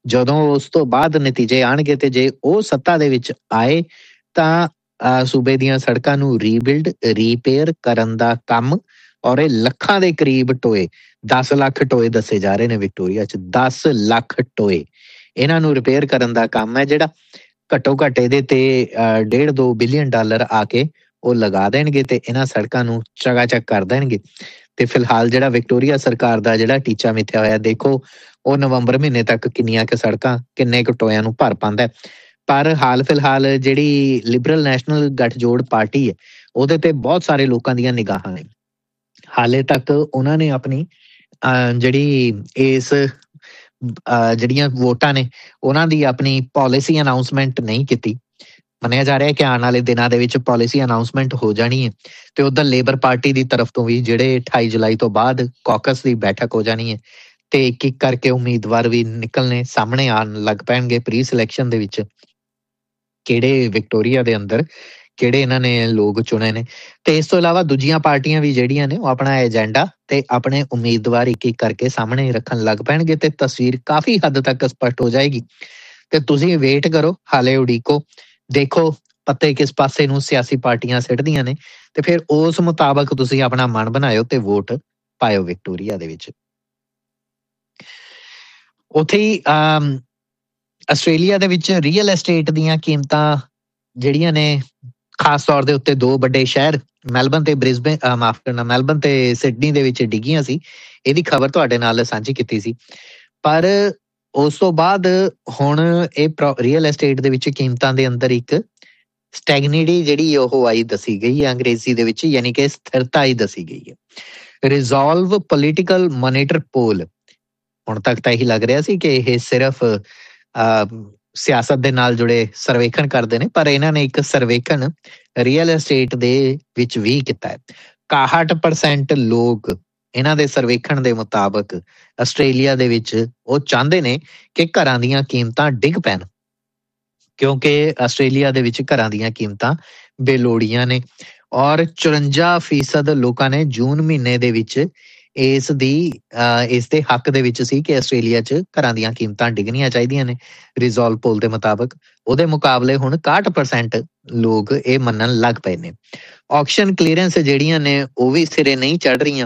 ਜਦੋਂ ਉਸ ਤੋਂ ਬਾਅਦ ਨਤੀਜੇ ਆਉਣਗੇ ਤੇ ਜੇ ਉਹ ਸੱਤਾ ਦੇ ਵਿੱਚ ਆਏ ਤਾਂ ਅਹ ਸੂਬੇ ਦੀਆਂ ਸੜਕਾਂ ਨੂੰ ਰੀਬਿਲਡ ਰੀਪੇਅਰ ਕਰਨ ਦਾ ਕੰਮ, ਔਰ ਇਹ ਲੱਖਾਂ ਦੇ ਕਰੀਬ ਟੋਏ, ਦਸ ਲੱਖ ਟੋਏ ਦੱਸੇ ਜਾ ਰਹੇ ਨੇ ਵਿਕਟੋਰੀਆ 'ਚ, ਦਸ ਲੱਖ ਟੋਏ ਇਹਨਾਂ ਨੂੰ ਰਿਪੇਅਰ ਕਰਨ ਦਾ ਕੰਮ ਹੈ, ਜਿਹੜਾ ਘੱਟੋ ਘੱਟ ਇਹਦੇ ਤੇ ਡੇਢ ਦੋ ਬਿਲੀਅਨ ਡਾਲਰ ਆ ਕੇ ਉਹ ਲਗਾ ਦੇਣਗੇ ਤੇ ਇਹਨਾਂ ਸੜਕਾਂ ਨੂੰ ਚਕਾਚਕ ਕਰ ਦੇਣਗੇ। ਤੇ ਫਿਲਹਾਲ ਜਿਹੜਾ ਵਿਕਟੋਰੀਆ ਸਰਕਾਰ ਦਾ ਜਿਹੜਾ ਟੀਚਾ ਮਿੱਥਿਆ ਹੋਇਆ, ਦੇਖੋ ਉਹ ਨਵੰਬਰ ਮਹੀਨੇ ਤੱਕ ਕਿੰਨੀਆਂ ਕੁ ਸੜਕਾਂ, ਕਿੰਨੇ ਕੁ ਟੋਇਆਂ ਨੂੰ ਭਰ ਪਾਉਂਦਾ। ਪਰ ਹਾਲ ਫਿਲਹਾਲ ਜਿਹੜੀ ਲਿਬਰਲ ਨੈਸ਼ਨਲ ਗੱਠਜੋੜ ਪਾਰਟੀ ਹੈ ਉਹਦੇ ਤੇ ਬਹੁਤ ਸਾਰੇ ਲੋਕਾਂ ਦੀਆਂ ਨਿਗਾਹਾਂ ਨੇ। ਹਾਲੇ ਤੱਕ ਉਹਨਾਂ ਨੇ ਆਪਣੀ ਜਿਹੜੀ ਇਸ ਜਿਹੜੀਆਂ ਵੋਟਾਂ ਨੇ ਉਹਨਾਂ ਦੀ ਆਪਣੀ ਪਾਲਿਸੀ ਅਨਾਊਂਸਮੈਂਟ ਨਹੀਂ ਕੀਤੀ। ਮੰਨਿਆ ਜਾ ਰਿਹਾ ਕਿ ਆਉਣ ਵਾਲੇ ਦਿਨਾਂ ਦੇ ਵਿੱਚ ਪਾਲਿਸੀ ਅਨਾਊਂਸਮੈਂਟ ਹੋ ਜਾਣੀ ਹੈ ਤੇ ਉੱਧਰ ਲੇਬਰ ਪਾਰਟੀ ਦੀ ਤਰਫ ਤੋਂ ਵੀ ਜਿਹੜੇ ਅਠਾਈ ਜੁਲਾਈ ਤੋਂ ਬਾਅਦ ਕਾਕਸ ਦੀ ਬੈਠਕ ਹੋ ਜਾਣੀ ਹੈ ਤੇ ਇੱਕ ਇੱਕ ਕਰਕੇ ਉਮੀਦਵਾਰ ਵੀ ਨਿਕਲਣੇ ਸਾਹਮਣੇ ਆਉਣ ਲੱਗ ਪੈਣਗੇ ਪ੍ਰੀ ਸਿਲੈਕਸ਼ਨ ਦੇ ਵਿੱਚ, ਕਿਹੜੇ ਵਿਕਟੋਰੀਆ ਦੇ ਅੰਦਰ ਕਿਹੜੇ ਇਹਨਾਂ ਨੇ ਲੋਕ ਚੁਣੇ ਨੇ। ਤੇ ਇਸ ਤੋਂ ਇਲਾਵਾ ਦੂਜੀਆਂ ਪਾਰਟੀਆਂ ਵੀ ਜਿਹੜੀਆਂ ਨੇ ਉਹ ਆਪਣਾ ਏਜੰਡਾ ਤੇ ਆਪਣੇ ਉਮੀਦਵਾਰ ਇੱਕ ਇੱਕ ਕਰਕੇ ਸਾਹਮਣੇ ਰੱਖਣ ਲੱਗ ਪੈਣਗੇ ਤੇ ਤਸਵੀਰ ਕਾਫੀ ਹੱਦ ਤੱਕ ਸਪਸ਼ਟ ਹੋ ਜਾਏਗੀ। ਤੇ ਤੁਸੀਂ ਵੇਟ ਕਰੋ, ਹਾਲੇ ਉਡੀਕੋ, ਦੇਖੋ ਪੱਤੇ ਕਿਸ ਪਾਸੇ ਨੂੰ ਸਿਆਸੀ ਪਾਰਟੀਆਂ ਸਿੱਟਦੀਆਂ ਨੇ ਤੇ ਫਿਰ ਉਸ ਮੁਤਾਬਕ ਤੁਸੀਂ ਆਪਣਾ ਮਨ ਬਣਾਇਓ ਤੇ ਵੋਟ ਪਾਇਓ ਵਿਕਟੋਰੀਆ ਦੇ ਵਿੱਚ। ਉੱਥੇ ਹੀ ਅਮ ਆਸਟ੍ਰੇਲੀਆ ਦੇ ਵਿੱਚ ਰੀਅਲ ਐਸਟੇਟ ਦੀਆਂ ਕੀਮਤਾਂ ਜਿਹੜੀਆਂ ਨੇ ਖਾਸ ਤੌਰ ਦੇ ਉੱਤੇ ਦੋ ਵੱਡੇ ਸ਼ਹਿਰ ਮੈਲਬਨ ਤੇ ਬ੍ਰਿਸਬੇਨ, ਮਾਫ ਕਰਨਾ ਮੈਲਬਨ ਤੇ ਸਿਡਨੀ ਦੇ ਵਿੱਚ ਡਿੱਗੀਆਂ ਸੀ। ਇਹਦੀ ਖਬਰ ਤੁਹਾਡੇ ਨਾਲ ਸਾਂਝੀ ਕੀਤੀ ਸੀ। ਪਰ ਉਸ ਤੋਂ ਬਾਅਦ ਹੁਣ ਇਹ ਰੀਅਲ ਐਸਟੇਟ ਦੇ ਵਿੱਚ ਕੀਮਤਾਂ ਦੇ ਅੰਦਰ ਇੱਕ ਸਟੈਗਨਿਟੀ ਜਿਹੜੀ ਉਹ ਆਈ ਦੱਸੀ ਗਈ ਹੈ ਅੰਗਰੇਜ਼ੀ ਦੇ ਵਿੱਚ, ਯਾਨੀ ਕਿ ਸਥਿਰਤਾ ਹੀ ਦੱਸੀ ਗਈ ਹੈ। ਰਿਜ਼ੋਲਵ ਪੋਲੀਟੀਕਲ ਮੋਨੀਟਰ ਪੋਲ, ਹੁਣ ਤੱਕ ਤਾਂ ਇਹੀ ਲੱਗ ਰਿਹਾ ਸੀ ਕਿ ਇਹ ਸਿਰਫ ਸਿਆਸਤ ਦੇ ਨਾਲ ਜੁੜੇ ਸਰਵੇਖਣ ਕਰਦੇ ਨੇ, ਪਰ ਇਹਨਾਂ ਨੇ ਇੱਕ ਸਰਵੇਖਣ ਰੀਅਲ ਐਸਟੇਟ ਦੇ ਵਿੱਚ ਵੀ ਕੀਤਾ ਹੈ। ਇਕਾਹਠ ਪਰਸੈਂਟ ਲੋਕ ਇਹਨਾਂ ਦੇ ਸਰਵੇਖਣ ਦੇ ਮੁਤਾਬਕ ਆਸਟ੍ਰੇਲੀਆ ਦੇ ਵਿੱਚ ਉਹ ਚਾਹੁੰਦੇ ਨੇ ਕਿ ਘਰਾਂ ਦੀਆਂ ਕੀਮਤਾਂ ਡਿੱਗ ਪੈਣ, ਕਿਉਂਕਿ ਆਸਟ੍ਰੇਲੀਆ ਦੇ ਵਿੱਚ ਘਰਾਂ ਦੀਆਂ ਕੀਮਤਾਂ ਬੇਲੋੜੀਆਂ ਨੇ। ਔਰ ਚੁਰੰਜਾ ਫੀਸਦ ਲੋਕਾਂ ਨੇ ਜੂਨ ਮਹੀਨੇ ਦੇ ਵਿੱਚ ਇਸ ਦੀ ਇਸ ਦੇ ਹੱਕ ਦੇ ਵਿੱਚ ਸੀ ਕਿ ਆਸਟ੍ਰੇਲੀਆ 'ਚ ਘਰਾਂ ਦੀਆਂ ਕੀਮਤਾਂ ਡਿੱਗਣੀਆਂ ਚਾਹੀਦੀਆਂ ਨੇ ਰਿਜ਼ੋਲਵ ਪੋਲ ਦੇ ਮੁਤਾਬਕ। ਉਹਦੇ ਮੁਕਾਬਲੇ ਹੁਣ ਇਕਾਹਠ ਪਰਸੈਂਟ ਲੋਕ ਇਹ ਮੰਨਣ ਲੱਗ ਪਏ ਨੇ। ਆਕਸ਼ਨ ਕਲੀਅਰੈਂਸ ਜਿਹੜੀਆਂ ਨੇ ਉਹ ਵੀ ਸਿਰੇ ਨਹੀਂ ਚੜ ਰਹੀਆਂ,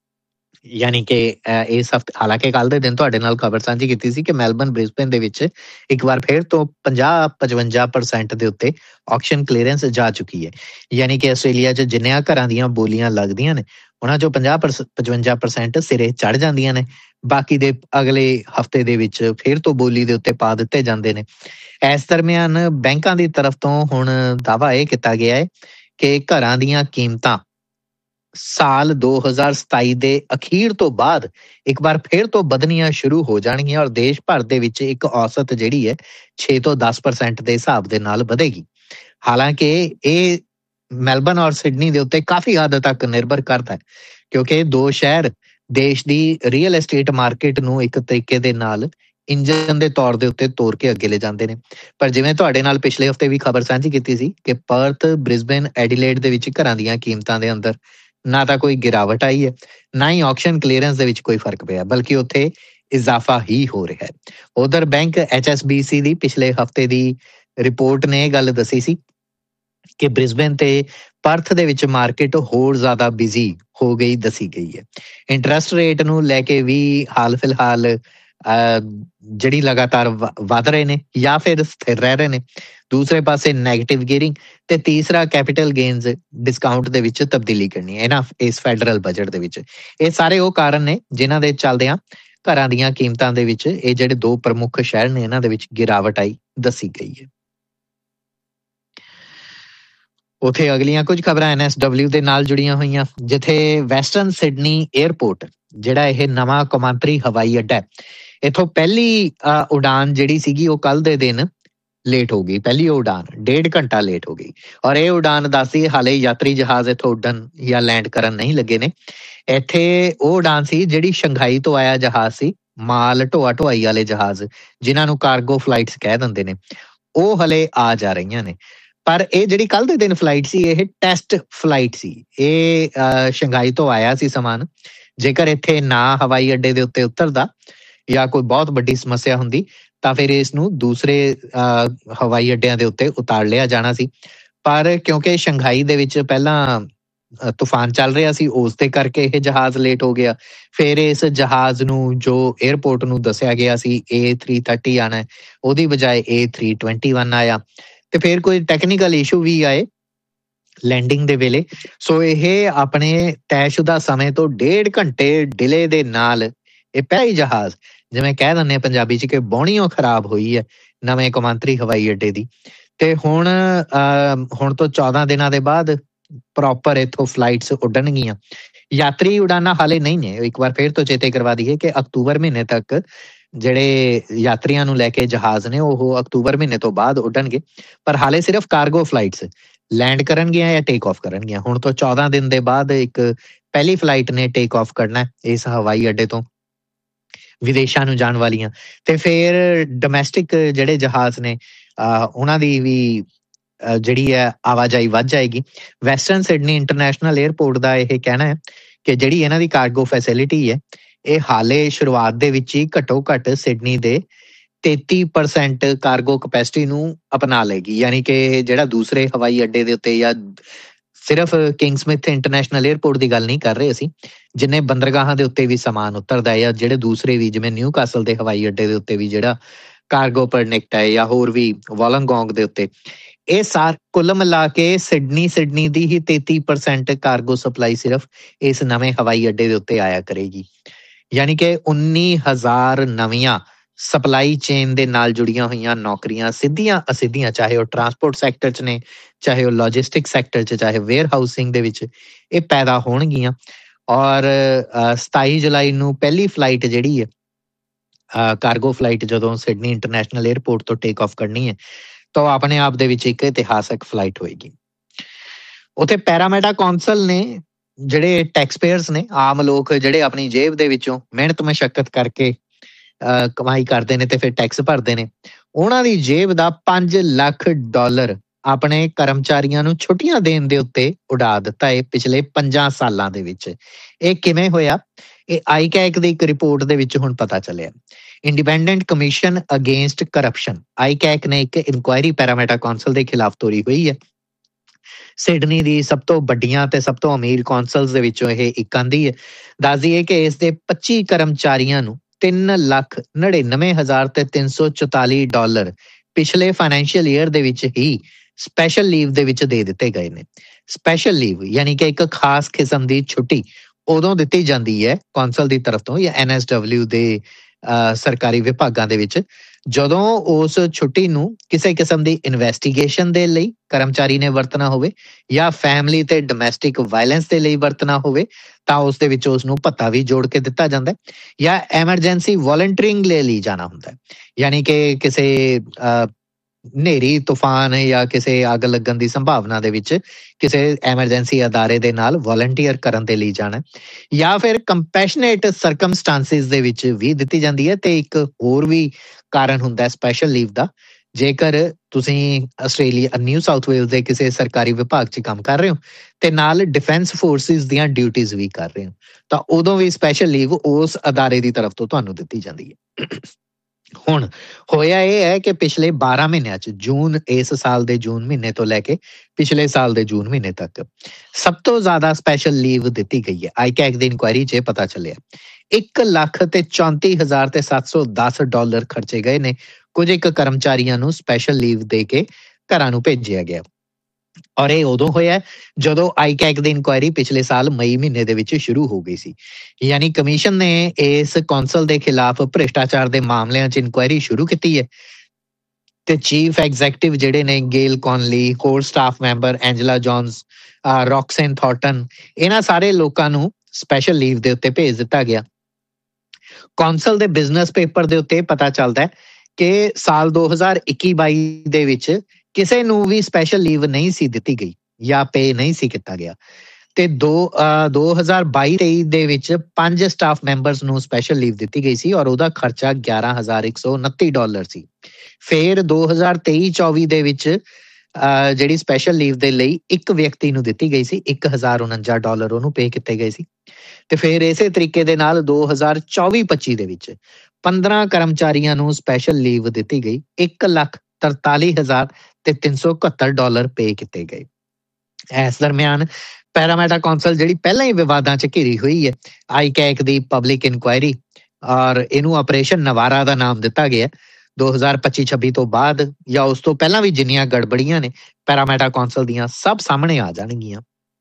ਯਾਨੀ ਕਿ ਇਸ ਹਫ਼ਤੇ, ਹਾਲਾਂਕਿ ਕੱਲ੍ਹ ਦੇ ਦਿਨ ਤੁਹਾਡੇ ਨਾਲ ਖਬਰ ਸਾਂਝੀ ਕੀਤੀ ਸੀ ਕਿ ਮੈਲਬਨ ਬ੍ਰਿਸਬੇਨ ਦੇ ਵਿੱਚ ਇੱਕ ਵਾਰ ਫਿਰ ਤੋਂ ਪੰਜਾਹ ਪਚਵੰਜਾ ਪਰਸੈਂਟ ਦੇ ਉੱਤੇ ਆਕਸ਼ਨ ਕਲੀਅਰੈਂਸ ਜਾ ਚੁੱਕੀ ਹੈ। ਯਾਨੀ ਕਿ ਆਸਟ੍ਰੇਲੀਆ 'ਚ ਜਿੰਨੀਆਂ ਘਰਾਂ ਦੀਆਂ ਬੋਲੀਆਂ ਲੱਗਦੀਆਂ ਨੇ ਉਹਨਾਂ 'ਚੋਂ ਪੰਜਾਹ ਪਚਵੰਜਾ ਪਰਸੈਂਟ ਸਿਰੇ ਚੜ ਜਾਂਦੀਆਂ ਨੇ। ਬਾਕੀ ਦੇ ਅਗਲੇ ਹਫ਼ਤੇ ਦੇ ਵਿੱਚ ਫਿਰ ਤੋਂ ਬੋਲੀ ਦੇ ਉੱਤੇ ਪਾ ਦਿੱਤੇ ਜਾਂਦੇ ਨੇ। ਇਸ ਦਰਮਿਆਨ ਬੈਂਕਾਂ ਦੀ ਤਰਫ ਤੋਂ ਹੁਣ ਦਾਅਵਾ ਇਹ ਕੀਤਾ ਗਿਆ ਹੈ ਕਿ ਘਰਾਂ ਦੀਆਂ ਕੀਮਤਾਂ ਸਾਲ ਦੋ ਹਜ਼ਾਰ ਸਤਾਈ ਦੇ ਅਖੀਰ ਤੋਂ ਬਾਅਦ ਇੱਕ ਵਾਰ ਫਿਰ ਤੋਂ ਵਧਣੀਆਂ ਸ਼ੁਰੂ ਹੋ ਜਾਣਗੀਆਂ ਔਰ ਦੇਸ਼ ਭਰ ਦੇ ਵਿੱਚ ਇੱਕ ਔਸਤ ਜਿਹੜੀ ਹੈ ਛੇ ਤੋਂ ਦਸ ਪਰਸੈਂਟ ਦੇ ਹਿਸਾਬ ਦੇ ਨਾਲ ਵਧੇਗੀ। ਹਾਲਾਂਕਿ ਇਹ ਮੈਲਬਨ ਔਰ ਸਿਡਨੀ ਦੇ ਉੱਤੇ ਕਾਫੀ ਹੱਦ ਤੱਕ ਨਿਰਭਰ ਕਰਦਾ ਹੈ, ਕਿਉਂਕਿ ਦੋ ਸ਼ਹਿਰ ਦੇਸ਼ ਦੀ ਰੀਅਲ ਐਸਟੇਟ ਮਾਰਕੀਟ ਨੂੰ ਇੱਕ ਤਰੀਕੇ ਦੇ ਨਾਲ ਇੰਜਨ ਦੇ ਤੌਰ ਦੇ ਉੱਤੇ ਤੋਰ ਕੇ ਅੱਗੇ ਲੈ ਜਾਂਦੇ ਨੇ। ਪਰ ਜਿਵੇਂ ਤੁਹਾਡੇ ਨਾਲ ਪਿਛਲੇ ਹਫ਼ਤੇ ਵੀ ਖਬਰ ਸਾਂਝੀ ਕੀਤੀ ਸੀ ਕਿ ਪਰਥ, ਬ੍ਰਿਸਬੇਨ, ਐਡੀਲੇਡ ਦੇ ਵਿੱਚ ਘਰਾਂ ਦੀਆਂ ਕੀਮਤਾਂ ਦੇ ਅੰਦਰ ਨਾ ਤਾਂ ਕੋਈ ਗਿਰਾਵਟ ਆਈ ਹੈ, ਨਾ ਹੀ ਆਕਸ਼ਨ ਕਲੀਅਰੈਂਸ ਦੇ ਵਿੱਚ ਕੋਈ ਫਰਕ ਪਿਆ, ਬਲਕਿ ਉੱਥੇ ਇਜ਼ਾਫਾ ਹੀ ਹੋ ਰਿਹਾ ਹੈ। ਉਧਰ bank H S B C ਦੀ ਪਿਛਲੇ ਹਫ਼ਤੇ ਦੀ ਰਿਪੋਰਟ ਨੇ ਇਹ ਗੱਲ ਦੱਸੀ ਸੀ ਕਿ ਬ੍ਰਿਸਬੇਨ ਤੇ ਪਰਥ ਦੇ ਵਿੱਚ ਮਾਰਕੀਟ ਹੋਰ ਜ਼ਿਆਦਾ ਬਿਜ਼ੀ ਹੋ ਗਈ ਦੱਸੀ ਗਈ ਹੈ। ਇੰਟਰਸਟ ਰੇਟ ਨੂੰ ਲੈ ਕੇ ਵੀ ਹਾਲ ਫਿਲਹਾਲ ਜਿਹੜੀ ਲਗਾਤਾਰ ਵੱਧ ਰਹੇ ਨੇ ਜਾਂ ਫਿਰ ਸਥਿਰ ਰਹਿ ਰਹੇ ਨੇ। ਦੂਸਰੇ ਪਾਸੇ ਨੈਗੇਟਿਵ ਗੀਅਰਿੰਗ ਤੇ ਤੀਸਰਾ ਕੈਪੀਟਲ ਗੇਨਸ ਡਿਸਕਾਊਂਟ ਦੇ ਵਿੱਚ ਤਬਦੀਲੀ ਕਰਨੀ ਹੈ ਨਾ ਇਸ ਫੈਡਰਲ ਬਜਟ ਦੇ ਵਿੱਚ। ਇਹ ਸਾਰੇ ਉਹ ਕਾਰਨ ਨੇ ਜਿਨ੍ਹਾਂ ਦੇ ਚੱਲਦਿਆਂ ਘਰਾਂ ਦੀਆਂ ਕੀਮਤਾਂ ਦੇ ਵਿੱਚ ਇਹ ਜਿਹੜੇ ਦੋ ਪ੍ਰਮੁੱਖ ਸ਼ਹਿਰ ਨੇ ਇਹਨਾਂ ਦੇ ਵਿੱਚ ਗਿਰਾਵਟ ਆਈ ਦੱਸੀ ਗਈ ਹੈ। ਉੱਥੇ ਅਗਲੀਆਂ ਕੁਝ ਖਬਰਾਂ ਐਨ ਐਸ ਡਬਲਿਊ ਦੇ ਨਾਲ ਜੁੜੀਆਂ ਹੋਈਆਂ, ਜਿੱਥੇ ਵੈਸਟਰਨ ਸਿਡਨੀ ਏਅਰਪੋਰਟ ਜਿਹੜਾ ਇਹ ਨਵਾਂ ਕੌਮਾਂਤਰੀ ਹਵਾਈ ਅੱਡਾ, ਇੱਥੋਂ ਪਹਿਲੀ ਉਡਾਨ ਜਿਹੜੀ ਸੀਗੀ ਉਹ ਕੱਲ੍ਹ ਦੇ ਦਿਨ ਲੇਟ ਹੋ ਗਈ। ਪਹਿਲੀ ਉਡਾਨ ਡੇਢ ਘੰਟਾ ਲੇਟ ਹੋ ਗਈ ਔਰ ਇਹ ਉਡਾਨ ਦੱਸਦੀ ਹਾਲੇ ਯਾਤਰੀ ਜਹਾਜ਼ ਇੱਥੋਂ ਉੱਡਣ ਜਾਂ ਲੈਂਡ ਕਰਨ ਨਹੀਂ ਲੱਗੇ ਨੇ। ਇੱਥੇ ਉਹ ਉਡਾਨ ਸੀ ਜਿਹੜੀ ਸ਼ੰਘਾਈ ਤੋਂ ਆਇਆ ਜਹਾਜ਼ ਸੀ, ਮਾਲ ਢੋਆ ਢੋਆਈ ਵਾਲੇ ਜਹਾਜ਼ ਜਿਨ੍ਹਾਂ ਨੂੰ ਕਾਰਗੋ ਫਲਾਈਟਸ ਕਹਿ ਦਿੰਦੇ ਨੇ, ਉਹ ਹਲੇ ਆ ਜਾ ਰਹੀਆਂ ਨੇ। ਪਰ ਇਹ ਜਿਹੜੀ ਕੱਲ੍ਹ ਦੇ ਦਿਨ ਫਲਾਈਟ ਸੀ ਇਹ ਟੈਸਟ ਫਲਾਈਟ ਸੀ। ਇਹ ਸ਼ੰਘਾਈ ਤੋਂ ਆਇਆ ਸੀ ਸਮਾਨ। ਜੇਕਰ ਇੱਥੇ ਨਾ ਹਵਾਈ ਅੱਡੇ ਦੇ ਉੱਤੇ ਉਤਰਦਾ ਜਾਂ ਕੋਈ ਬਹੁਤ ਵੱਡੀ ਸਮੱਸਿਆ ਹੁੰਦੀ ਤਾਂ ਫਿਰ ਇਸ ਨੂੰ ਦੂਸਰੇ ਹਵਾਈ ਅੱਡਿਆਂ ਦੇ ਉੱਤੇ ਉਤਾਰ ਲਿਆ ਜਾਣਾ ਸੀ। ਪਰ ਕਿਉਂਕਿ ਸ਼ੰਘਾਈ ਦੇ ਵਿੱਚ ਪਹਿਲਾਂ ਤੂਫਾਨ ਚੱਲ ਰਿਹਾ ਸੀ, ਉਸ ਦੇ ਕਰਕੇ ਇਹ ਜਹਾਜ਼ ਲੇਟ ਹੋ ਗਿਆ। ਫਿਰ ਇਸ ਜਹਾਜ਼ ਨੂੰ ਜੋ ਏਅਰਪੋਰਟ ਨੂੰ ਦੱਸਿਆ ਗਿਆ ਸੀ ਏ ਥ੍ਰੀ ਥਰਟੀ ਆਣਾ, ਉਹਦੀ ਬਜਾਏ ਏ ਥ੍ਰੀ ਟਵੈਂਟੀ ਵਨ ਆਇਆ। ਤੇ ਫਿਰ ਕੋਈ ਟੈਕਨੀਕਲ ਇਸ਼ੂ ਵੀ ਆਏ ਲੈਂਡਿੰਗ ਦੇ ਵੇਲੇ। ਸੋ ਇਹ ਆਪਣੇ ਤੈਅਸ਼ੁਦਾ ਸਮੇਂ ਤੋਂ ਡੇਢ ਘੰਟੇ ਡਿਲੇ ਦੇ ਨਾਲ ਇਹ ਪਹਿਲਾ ਹੀ ਜਹਾਜ਼, ਜਿਵੇਂ ਕਹਿ ਦਿੰਦੇ ਆ ਪੰਜਾਬੀ 'ਚ ਕਿ ਬੋਣੀਓ ਖਰਾਬ ਹੋਈ ਹੈ ਨਵੇਂ ਕੌਮਾਂਤਰੀ ਹਵਾਈ ਅੱਡੇ ਦੀ। ਤੇ ਹੁਣ ਹੁਣ ਤੋਂ ਚੌਦਾਂ ਦਿਨਾਂ ਦੇ ਬਾਅਦ ਪ੍ਰੋਪਰ ਇੱਥੋਂ ਫਲਾਈਟਸ ਉੱਡਣਗੀਆਂ। ਯਾਤਰੀ ਉਡਾਨਾਂ ਹਾਲੇ ਨਹੀਂ ਨੇ। ਇੱਕ ਵਾਰ ਫਿਰ ਤੋਂ ਚੇਤੇ ਕਰਵਾ ਦਈਏ ਕਿ ਅਕਤੂਬਰ ਮਹੀਨੇ ਤੱਕ ਜਿਹੜੇ ਯਾਤਰੀਆਂ ਨੂੰ ਲੈ ਕੇ ਜਹਾਜ਼ ਨੇ ਉਹ ਅਕਤੂਬਰ ਮਹੀਨੇ ਤੋਂ ਬਾਅਦ ਉੱਡਣਗੇ। ਪਰ ਹਾਲੇ ਸਿਰਫ ਕਾਰਗੋ ਫਲਾਈਟਸ ਲੈਂਡ ਕਰਨਗੀਆਂ ਜਾਂ ਟੇਕ ਆਫ ਕਰਨਗੀਆਂ। ਹੁਣ ਤੋਂ ਚੌਦਾਂ ਦਿਨ ਦੇ ਬਾਅਦ ਇੱਕ ਪਹਿਲੀ ਫਲਾਈਟ ਨੇ ਟੇਕ ਆਫ ਕਰਨਾ ਇਸ ਹਵਾਈ ਅੱਡੇ ਤੋਂ ਵਿਦੇਸ਼ਾਂ ਨੂੰ ਜਾਣ ਵਾਲੀਆਂ। ਤੇ ਫਿਰ ਡੋਮੈਸਟਿਕ ਜਿਹੜੇ ਜਹਾਜ਼ ਨੇ ਉਹਨਾਂ ਦੀ ਵੀ ਜਿਹੜੀ ਹੈ ਆਵਾਜਾਈ ਵੱਧ ਜਾਏਗੀ। ਵੈਸਟਰਨ ਸਿਡਨੀ ਇੰਟਰਨੈਸ਼ਨਲ ਏਅਰਪੋਰਟ ਦਾ ਇਹ ਕਹਿਣਾ ਹੈ ਕਿ ਜਿਹੜੀ ਇਹਨਾਂ ਦੀ ਕਾਰਗੋ ਫੈਸਿਲਿਟੀ ਹੈ ਇਹ ਹਾਲੇ ਸ਼ੁਰੂਆਤ ਦੇ ਵਿੱਚ ਹੀ ਘੱਟੋ ਘੱਟ ਸਿਡਨੀ ਦੇ ਤੇਤੀ ਪਰਸੈਂਟ ਕਾਰਗੋ ਕਪੈਸਿਟੀ ਨੂੰ ਅਪਣਾ ਲਏਗੀ। ਯਾਨੀ ਕਿ ਜਿਹੜਾ ਦੂਸਰੇ ਹਵਾਈ ਅੱਡੇ ਦੇ ਉੱਤੇ ਜਾਂ ਸਿਰਫ ਕਿੰਗ ਸਮਿਥ ਇੰਟਰਨੈਸ਼ਨਲ ਏਅਰਪੋਰਟ ਦੀ ਗੱਲ ਨਹੀਂ ਕਰ ਰਹੇ ਅਸੀਂ, ਜਿੰਨੇ ਬੰਦਰਗਾਹਾਂ ਦੇ ਉੱਤੇ ਵੀ ਸਮਾਨ ਉਤਰਦਾ ਹੈ ਜਾਂ ਜਿਹੜੇ ਦੂਸਰੇ ਵੀ ਜਿਵੇਂ ਨਿਊ ਕਾਸਲ ਦੇ ਹਵਾਈ ਅੱਡੇ ਦੇ ਉੱਤੇ ਵੀ ਜਿਹੜਾ ਕਾਰਗੋ ਪਰਨਿਕਟ ਹੈ ਜਾਂ ਹੋਰ ਵੀ ਵੋਲੰਗੋਂਗ ਦੇ ਉੱਤੇ, ਇਹ ਸਾਰ ਕੁੱਲ ਮਿਲਾ ਕੇ ਸਿਡਨੀ ਸਿਡਨੀ ਦੀ ਹੀ ਤੇਤੀ ਪਰਸੈਂਟ ਕਾਰਗੋ ਸਪਲਾਈ ਸਿਰਫ ਇਸ ਨਵੇਂ ਹਵਾਈ ਅੱਡੇ ਦੇ ਉੱਤੇ ਆਇਆ ਕਰੇਗੀ। ਯਾਨੀ ਕਿ ਉੱਨੀ ਹਜ਼ਾਰ ਨਵੀਆਂ ਸਪਲਾਈ ਚੇਨ ਦੇ ਨਾਲ ਜੁੜੀਆਂ ਹੋਈਆਂ ਨੌਕਰੀਆਂ ਸਿੱਧੀਆਂ ਅਸਿੱਧੀਆਂ, ਚਾਹੇ ਉਹ ਟਰਾਂਸਪੋਰਟ ਸੈਕਟਰ 'ਚ ਨੇ, ਚਾਹੇ ਉਹ ਲੌਜਿਸਟਿਕ ਸੈਕਟਰ 'ਚ, ਚਾਹੇ ਵੇਅਰ ਹਾਊਸਿੰਗ ਦੇ ਵਿੱਚ, ਇਹ ਪੈਦਾ ਹੋਣਗੀਆਂ। ਔਰ ਸਤਾਈ ਜੁਲਾਈ ਨੂੰ ਪਹਿਲੀ ਫਲਾਈਟ ਜਿਹੜੀ ਹੈ ਕਾਰਗੋ ਫਲਾਈਟ ਜਦੋਂ ਸਿਡਨੀ ਇੰਟਰਨੈਸ਼ਨਲ ਏਅਰਪੋਰਟ ਤੋਂ ਟੇਕ ਆਫ ਕਰਨੀ ਹੈ ਤਾਂ ਉਹ ਆਪਣੇ ਆਪ ਦੇ ਵਿੱਚ ਇੱਕ ਇਤਿਹਾਸਕ ਫਲਾਈਟ ਹੋਏਗੀ। ਉੱਥੇ ਪੈਰਾਮੈਡਾ ਕੌਂਸਲ ਨੇ ਜਿਹੜੇ ਟੈਕਸ ਪੇਅਰਸ ਨੇ, ਆਮ ਲੋਕ ਜਿਹੜੇ ਆਪਣੀ ਜੇਬ ਦੇ ਵਿੱਚੋਂ ਮਿਹਨਤ ਮਸ਼ੱਕਤ ਕਰਕੇ ਕਮਾਈ ਕਰਦੇ ਨੇ ਤੇ ਫਿਰ ਟੈਕਸ ਭਰਦੇ ਨੇ, ਉਹਨਾਂ ਦੀ ਜੇਬ ਦਾ ਪੰਜ ਲੱਖ ਡਾਲਰ ਆਪਣੇ ਕਰਮਚਾਰੀਆਂ ਨੂੰ ਛੁੱਟੀਆਂ ਦੇਣ ਦੇ ਉੱਤੇ ਉਡਾ ਦਿੱਤਾ ਹੈ ਪਿਛਲੇ ਪੰਜਾਂ ਸਾਲਾਂ ਦੇ ਵਿੱਚ। ਇਹ ਕਿਵੇਂ ਹੋਇਆ? ਇਹ ਆਈਕੈਕ ਦੀ ਇੱਕ ਰਿਪੋਰਟ ਦੇ ਵਿੱਚ ਹੁਣ ਪਤਾ ਚੱਲਿਆ। ਇੰਡੀਪੈਂਡੈਂਟ ਕਮਿਸ਼ਨ ਅਗੇਂਸਟ ਕਰਪਸ਼ਨ ਆਈਕੈਕ ਨੇ ਇੱਕ ਇਨਕੁਆਇਰੀ ਪੈਰਾਮੈਡਾ ਕੌਂਸਲ ਦੇ ਖਿਲਾਫ ਤੋਰੀ ਹੋਈ ਹੈ। ਸਿਡਨੀ ਦੀ ਸਭ ਤੋਂ ਵੱਡੀਆਂ ਤੇ ਸਭ ਤੋਂ ਅਮੀਰ ਕੌਂਸਲਸ ਦੇ ਵਿੱਚੋਂ ਇਹ ਇੱਕ ਆਂਦੀ ਹੈ। ਦੱਸਦੀ ਹੈ ਕਿ ਇਸ ਦੇ ਪੱਚੀ ਕਰਮਚਾਰੀਆਂ ਨੂੰ ਤਿੰਨ ਲੱਖ ਨੜਿਨਵੇਂ ਹਜ਼ਾਰ ਤੇ ਤਿੰਨ ਸੌ ਚੁਤਾਲੀ ਡਾਲਰ ਪਿਛਲੇ ਫਾਈਨੈਂਸ਼ੀਅਲ ਈਅਰ ਦੇ ਵਿੱਚ ਹੀ ਸਪੈਸ਼ਲ ਲੀਵ ਦੇ ਵਿੱਚ ਦੇ ਦਿੱਤੇ ਗਏ ਨੇ। ਸਪੈਸ਼ਲ ਲੀਵ ਯਾਨੀ ਕਿ ਇੱਕ ਖਾਸ ਕਿਸਮ ਦੀ ਛੁੱਟੀ ਉਦੋਂ ਦਿੱਤੀ ਜਾਂਦੀ ਹੈ ਕੌਂਸਲ ਦੀ ਤਰਫ ਤੋਂ ਜਾਂ ਐਨ ਐਸ ਡਬਲਿਊ ਦੇ ਸਰਕਾਰੀ ਵਿਭਾਗਾਂ ਦੇ ਵਿੱਚ, ਜਦੋਂ ਉਸ ਛੁੱਟੀ ਨੂੰ ਕਿਸੇ ਕਿਸਮ ਦੀ ਇਨਵੈਸਟੀਗੇਸ਼ਨ ਦੇ ਲਈ ਕਰਮਚਾਰੀ ਨੇ ਵਰਤਣਾ ਹੋਵੇ ਜਾਂ ਫੈਮਿਲੀ ਤੇ ਡੋਮੈਸਟਿਕ ਵਾਇਲੈਂਸ ਦੇ ਲਈ ਵਰਤਣਾ ਹੋਵੇ ਤਾਂ ਉਸ ਦੇ ਵਿੱਚ ਉਸ ਨੂੰ ਭੱਤਾ ਵੀ ਜੋੜ ਕੇ ਦਿੱਤਾ ਜਾਂਦਾ ਹੈ, ਜਾਂ ਐਮਰਜੈਂਸੀ ਵੋਲੰਟਰਿੰਗ ਲੈ ਲਈ ਜਾਣਾ ਹੁੰਦਾ ਹੈ। ਯਾਨੀ ਕਿ ਕਿਸੇ ਹਨੇਰੀ ਤੂਫਾਨ ਜਾਂ ਕਿਸੇ ਅੱਗ ਲੱਗਣ ਦੀ ਸੰਭਾਵਨਾ ਦੇ ਵਿੱਚ ਕਿਸੇ ਐਮਰਜੈਂਸੀ ਅਦਾਰੇ ਦੇ ਨਾਲ ਵੋਲੰਟੀਅਰ ਕਰਨ ਦੇ ਲਈ ਜਾਣਾ, ਜਾਂ ਫਿਰ ਕੰਪੈਸ਼ਨੇਟ ਸਰਕਮਸਟਾਂਸਿਸ ਦੇ ਵਿੱਚ ਵੀ ਦਿੱਤੀ ਜਾਂਦੀ ਹੈ। ਤੇ ਇੱਕ ਹੋਰ ਵੀ ਕਾਰਨ ਹੁੰਦਾ ਸਪੈਸ਼ਲ ਲੀਵ ਦਾ, ਜੇਕਰ ਤੁਸੀਂ ਆਸਟ੍ਰੇਲੀਆ ਨਿਊ ਸਾਊਥ ਵੇਲਜ਼ ਦੇ ਕਿਸੇ ਸਰਕਾਰੀ ਵਿਭਾਗ 'ਚ ਕੰਮ ਕਰ ਰਹੇ ਹੋ ਤੇ ਨਾਲ ਡਿਫੈਂਸ ਫੋਰਸਿਸ ਦੀਆਂ ਡਿਊਟੀਜ਼ ਵੀ ਕਰ ਰਹੇ ਹੋ ਤਾਂ ਉਦੋਂ ਵੀ ਸਪੈਸ਼ਲ ਲੀਵ ਉਸ ਅਦਾਰੇ ਦੀ ਤਰਫ ਤੋਂ ਤੁਹਾਨੂੰ ਦਿੱਤੀ ਜਾਂਦੀ ਹੈ। ਹੁਣ ਹੋਇਆ ਇਹ ਹੈ ਕਿ ਪਿਛਲੇ ਬਾਰਾਂ ਮਹੀਨਿਆਂ 'ਚ ਜੂਨ ਇਸ ਸਾਲ ਦੇ ਜੂਨ ਮਹੀਨੇ ਤੋਂ ਲੈ ਕੇ ਪਿਛਲੇ ਸਾਲ ਦੇ ਜੂਨ ਮਹੀਨੇ ਤੱਕ ਸਭ ਤੋਂ ਜ਼ਿਆਦਾ ਸਪੈਸ਼ਲ ਲੀਵ ਦਿੱਤੀ ਗਈ ਹੈ। ਆਈਕੈਕ ਦੀ ਇਨਕੁਆਇਰੀ 'ਚ ਇਹ ਪਤਾ ਚੱਲਿਆ ਇੱਕ ਲੱਖ ਤੇ ਚੌਂਤੀ ਹਜ਼ਾਰ ਤੇ ਸੱਤ ਸੌ ਦਸ ਡਾਲਰ ਖਰਚੇ ਗਏ ਨੇ ਕੁਝ ਇੱਕ ਕਰਮਚਾਰੀਆਂ ਨੂੰ ਸਪੈਸ਼ਲ ਲੀਵ ਦੇ ਕੇ ਘਰਾਂ ਨੂੰ ਭੇਜਿਆ ਗਿਆ। ਔਰ ਇਹ ਉਦੋਂ ਹੋਇਆ ਜਦੋਂ ਆਈਕੈਕ ਦੀ ਇਨਕੁਆਇਰੀ ਪਿਛਲੇ ਸਾਲ ਮਈ ਮਹੀਨੇ ਦੇ ਵਿੱਚ ਸ਼ੁਰੂ ਹੋ ਗਈ ਸੀ। ਯਾਨੀ ਕਮਿਸ਼ਨ ਨੇ ਇਸ ਕੌਂਸਲ ਦੇ ਖਿਲਾਫ ਭ੍ਰਿਸ਼ਟਾਚਾਰ ਦੇ ਮਾਮਲਿਆਂ 'ਚ ਇਨਕੁਆਇਰੀ ਸ਼ੁਰੂ ਕੀਤੀ ਹੈ ਤੇ ਚੀਫ ਐਗਜ਼ੈਕਟਿਵ ਜਿਹੜੇ ਨੇ ਗੇਲ ਕੌਨਲੀ, ਹੋਰ ਸਟਾਫ ਮੈਂਬਰ ਐਂਜਲਾ ਜੌਨਸ, ਰੌਕਸੇਨ ਥੌਰਟਨ, ਇਹਨਾਂ ਸਾਰੇ ਲੋਕਾਂ ਨੂੰ ਸਪੈਸ਼ਲ ਲੀਵ ਦੇ ਉੱਤੇ ਭੇਜ ਦਿੱਤਾ ਗਿਆ। ਕੌਂਸਲ ਦੇ ਬਿਜ਼ਨਸ ਪੇਪਰ ਦੇ ਉੱਤੇ ਪਤਾ ਚੱਲਦਾ ਹੈ ਕਿ ਸਾਲ ਦੋ ਹਜ਼ਾਰ ਇੱਕੀ ਬਾਈ ਦੇ ਵਿੱਚ ਕਿਸੇ ਨੂੰ ਵੀ ਸਪੈਸ਼ਲ ਲੀਵ ਨਹੀਂ ਸੀ ਦਿੱਤੀ ਗਈ ਜਾਂ ਪੇ ਨਹੀਂ ਸੀ ਕੀਤਾ ਗਿਆ ਤੇ ਦੋ ਦੋ ਹਜ਼ਾਰ ਬਾਈ ਤੇਈ ਦੇ ਵਿੱਚ ਪੰਜ ਸਟਾਫ ਮੈਂਬਰਸ ਨੂੰ ਸਪੈਸ਼ਲ ਲੀਵ ਦਿੱਤੀ ਗਈ ਸੀ ਔਰ ਉਹਦਾ ਖਰਚਾ ਗਿਆਰਾਂ ਹਜ਼ਾਰ ਇੱਕ ਸੌ ਉਨੱਤੀ ਡਾਲਰ ਸੀ। ਫਿਰ ਦੋ ਹਜ਼ਾਰ ਤੇਈ ਚੌਵੀ ਦੇ ਵਿੱਚ ਜਿਹੜੀ ਸਪੈਸ਼ਲ ਲੀਵ ਦੇ ਲਈ ਇੱਕ ਵਿਅਕਤੀ ਨੂੰ ਦਿੱਤੀ ਗਈ ਸੀ, ਇੱਕ ਹਜ਼ਾਰ ਉਣੰਜਾ ਡਾਲਰ ਉਹਨੂੰ ਪੇ ਕੀਤੇ ਗਏ ਸੀ। ਤੇ ਫਿਰ ਇਸੇ ਤਰੀਕੇ ਦੇ ਨਾਲ ਦੋ ਹਜ਼ਾਰ ਚੌਵੀ ਪੱਚੀ ਦੇ ਵਿੱਚ ਪੰਦਰਾਂ ਕਰਮਚਾਰੀਆਂ ਨੂੰ ਸਪੈਸ਼ਲ ਲੀਵ ਦਿੱਤੀ ਗਈ। ਇੱਕ ਲੱਖ ਤਰਤਾਲੀ ਹਜ਼ਾਰ ਤੇ ਤਿੰਨ ਸੌ ਇਕਹੱਤਰ ਡਾਲਰ ਪੇ ਕੀਤੇ ਗਏ। ਇਸ ਦਰਮਿਆਨ ਪੈਰਾਮੈਟਾ ਕੌਂਸਲ ਜਿਹੜੀ ਪਹਿਲਾਂ ਹੀ ਵਿਵਾਦਾਂ 'ਚ ਘਿਰੀ ਹੋਈ ਹੈ, ਆਈਕੈਕ ਦੀ ਪਬਲਿਕ ਇਨਕੁਆਇਰੀ, ਔਰ ਇਹਨੂੰ ਆਪਰੇਸ਼ਨ ਨਵਾਰਾ ਦਾ ਨਾਮ ਦਿੱਤਾ ਗਿਆ। ਦੋ ਹਜ਼ਾਰ ਪੱਚੀ ਛੱਬੀ ਤੋਂ ਬਾਅਦ ਜਾਂ ਉਸ ਤੋਂ ਪਹਿਲਾਂ ਵੀ ਜਿੰਨੀਆਂ ਗੜਬੜੀਆਂ ਨੇ ਪੈਰਾਮੈਟਾ ਕੌਂਸਲ ਦੀਆਂ ਸਭ ਸਾਹਮਣੇ ਆ ਜਾਣਗੀਆਂ।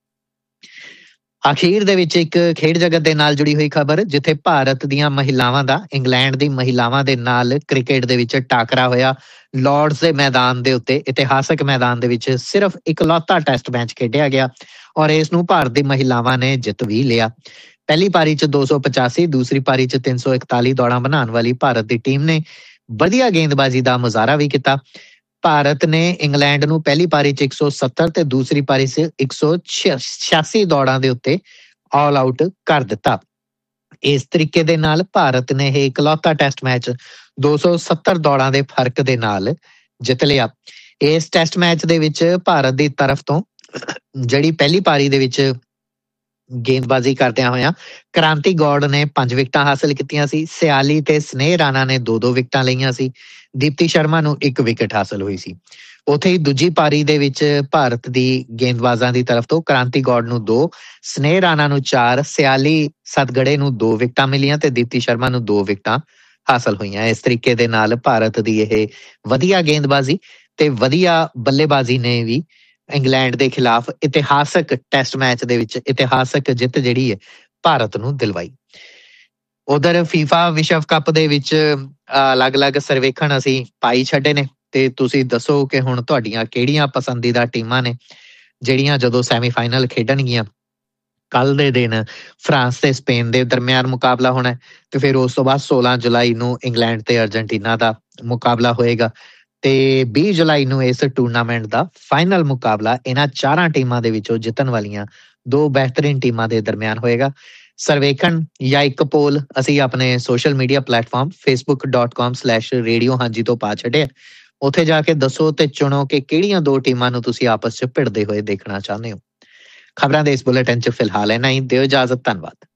ਅਖੀਰ ਦੇ ਵਿੱਚ ਇੱਕ ਖੇਡ ਜਗਤ ਦੇ ਨਾਲ ਜੁੜੀ ਹੋਈ ਖਬਰ, ਜਿੱਥੇ ਭਾਰਤ ਦੀਆਂ ਮਹਿਲਾਵਾਂ ਦਾ ਇੰਗਲੈਂਡ ਦੀ ਮਹਿਲਾਵਾਂ ਦੇ ਨਾਲ ਕ੍ਰਿਕਟ ਦੇ ਵਿੱਚ ਟਾਕਰਾ ਹੋਇਆ। ਲਾਰਡਸ ਦੇ ਮੈਦਾਨ ਦੇ ਉੱਤੇ, ਇਤਿਹਾਸਕ ਮੈਦਾਨ ਦੇ ਵਿੱਚ ਸਿਰਫ ਇਕਲੌਤਾ ਟੈਸਟ ਮੈਚ ਖੇਡਿਆ ਗਿਆ ਔਰ ਇਸ ਨੂੰ ਭਾਰਤ ਦੀ ਮਹਿਲਾਵਾਂ ਨੇ ਜਿੱਤ ਵੀ ਲਿਆ। ਪਹਿਲੀ ਪਾਰੀ 'ਚ ਦੋ ਸੌ ਪਚਾਸੀ, ਦੂਸਰੀ ਪਾਰੀ 'ਚ ਤਿੰਨ ਸੌ ਇਕਤਾਲੀ ਦੌੜਾਂ ਬਣਾਉਣ ਵਾਲੀ ਭਾਰਤ ਦੀ ਟੀਮ ਨੇ ਵਧੀਆ ਗੇਂਦਬਾਜ਼ੀ ਦਾ ਮੁਜ਼ਾਹਰਾ ਵੀ ਕੀਤਾ। ਭਾਰਤ ਨੇ ਇੰਗਲੈਂਡ ਨੂੰ ਪਹਿਲੀ ਪਾਰੀ 'ਚ ਇੱਕ ਸੌ ਸੱਤਰ ਤੇ ਦੂਸਰੀ ਪਾਰੀ 'ਚ ਇੱਕ ਸੌ ਛਿਆਸੀ ਦੌੜਾਂ ਦੇ ਉੱਤੇ ਆਲ ਆਊਟ ਕਰ ਦਿੱਤਾ। ਇਸ ਤਰੀਕੇ ਦੇ ਨਾਲ ਭਾਰਤ ਨੇ ਇਹ ਇਕਲੌਤਾ ਟੈਸਟ ਮੈਚ ਦੋ ਸੌ ਸੱਤਰ ਦੌੜਾਂ ਦੇ ਫਰਕ ਦੇ ਨਾਲ ਜਿੱਤ ਲਿਆ। ਇਸ ਟੈਸਟ ਮੈਚ ਦੇ ਵਿੱਚ ਭਾਰਤ ਦੀ ਤਰਫ ਤੋਂ ਜਿਹੜੀ ਪਹਿਲੀ ਪਾਰੀ ਦੇ ਵਿੱਚ ਗੇਂਦਬਾਜ਼ੀ ਕਰਦਿਆਂ ਹੋਇਆਂ ਕ੍ਰਾਂਤੀ ਗੌੜ ਨੇ ਪੰਜ ਵਿਕਟਾਂ ਹਾਸਲ ਕੀਤੀਆਂ ਸੀ। ਸਿਆਲੀ ਤੇ ਸਨੇਹ ਰਾਣਾ ਨੇ ਦੋ ਦੋ ਵਿਕਟਾਂ ਲਈਆਂ ਸੀ। ਦੀਪਤੀ ਸ਼ਰਮਾ ਨੂੰ ਇੱਕ ਵਿਕਟ ਹਾਸਲ ਹੋਈ ਸੀ। ਉੱਥੇ ਹੀ ਦੂਜੀ ਪਾਰੀ ਦੇ ਵਿੱਚ ਭਾਰਤ ਦੀ ਗੇਂਦਬਾਜ਼ਾਂ ਦੀ ਤਰਫ ਤੋਂ ਕ੍ਰਾਂਤੀ ਗੌੜ ਨੂੰ ਦੋ, ਸਨੇਹ ਰਾਣਾ ਨੂੰ ਚਾਰ, ਸਿਆਲੀ ਸਤਗੜੇ ਨੂੰ ਦੋ ਵਿਕਟਾਂ ਮਿਲੀਆਂ ਤੇ ਦੀਪਤੀ ਸ਼ਰਮਾ ਨੂੰ ਦੋ ਵਿਕਟਾਂ ਹਾਸਲ ਹੋਈਆਂ। ਇਸ ਤਰੀਕੇ ਦੇ ਨਾਲ ਭਾਰਤ ਦੀ ਇਹ ਵਧੀਆ ਗੇਂਦਬਾਜ਼ੀ ਤੇ ਵਧੀਆ ਬੱਲੇਬਾਜ਼ੀ ਨੇ ਵੀ ਇੰਗਲੈਂਡ ਦੇ ਖਿਲਾਫ ਇਤਿਹਾਸਕ ਟੈਸਟ ਮੈਚ ਦੇ ਵਿੱਚ ਇਤਿਹਾਸਕ ਜਿੱਤ ਜਿਹੜੀ ਹੈ ਭਾਰਤ ਨੂੰ ਦਿਲਵਾਈ। ਉਧਰ ਫੀਫਾ ਵਿਸ਼ਵ ਕੱਪ ਦੇ ਵਿੱਚ ਅਲੱਗ-ਅਲੱਗ ਸਰਵੇਖਣ ਅਸੀਂ ਪਾਈ ਛੱਡੇ ਨੇ ਤੇ ਤੁਸੀਂ ਦੱਸੋ ਕਿ ਹੁਣ ਤੁਹਾਡੀਆਂ ਕਿਹੜੀਆਂ ਪਸੰਦੀਦਾ ਟੀਮਾਂ ਨੇ ਜਿਹੜੀਆਂ ਜਦੋਂ ਸੈਮੀਫਾਈਨਲ ਖੇਡਣਗੀਆਂ। ਕੱਲ ਦੇ ਦਿਨ ਫਰਾਂਸ ਤੇ ਸਪੇਨ ਦੇ ਦਰਮਿਆਨ ਮੁਕਾਬਲਾ ਹੋਣਾ ਤੇ ਫਿਰ ਉਸ ਤੋਂ ਬਾਅਦ ਸੋਲਾਂ ਜੁਲਾਈ ਨੂੰ ਇੰਗਲੈਂਡ ਤੇ ਅਰਜਨਟੀਨਾ ਦਾ ਮੁਕਾਬਲਾ ਹੋਏਗਾ ਤੇ ਵੀਹ ਜੁਲਾਈ ਨੂੰ ਇਸ ਟੂਰਨਾਮੈਂਟ ਦਾ ਫਾਈਨਲ ਮੁਕਾਬਲਾ ਇਹਨਾਂ ਚਾਰਾਂ ਟੀਮਾਂ ਦੇ ਵਿੱਚੋਂ ਜਿੱਤਣ ਵਾਲੀਆਂ ਦੋ ਬਿਹਤਰੀਨ ਟੀਮਾਂ ਦੇ ਦਰਮਿਆਨ ਹੋਏਗਾ। ਸਰਵੇਖਣ ਜਾਂ ਇੱਕ ਪੋਲ ਅਸੀਂ ਆਪਣੇ social media platform Facebook dot com slash radio ਹਾਂਜੀ ਤੋਂ ਪਾ ਛੱਡਿਆ। ਉੱਥੇ ਜਾ ਕੇ ਦੱਸੋ ਤੇ ਚੁਣੋ ਕਿ ਕਿਹੜੀਆਂ ਦੋ ਟੀਮਾਂ ਨੂੰ ਤੁਸੀਂ ਆਪਸ 'ਚ ਭਿੜਦੇ ਹੋਏ ਦੇਖਣਾ ਚਾਹੁੰਦੇ ਹੋ। ਖਬਰਾਂ ਦੇ ਇਸ ਬੁਲੇਟਿਨ 'ਚ ਫਿਲਹਾਲ ਇੰਨਾ ਹੀ। ਦਿਓ ਇਜਾਜ਼ਤ। ਧੰਨਵਾਦ।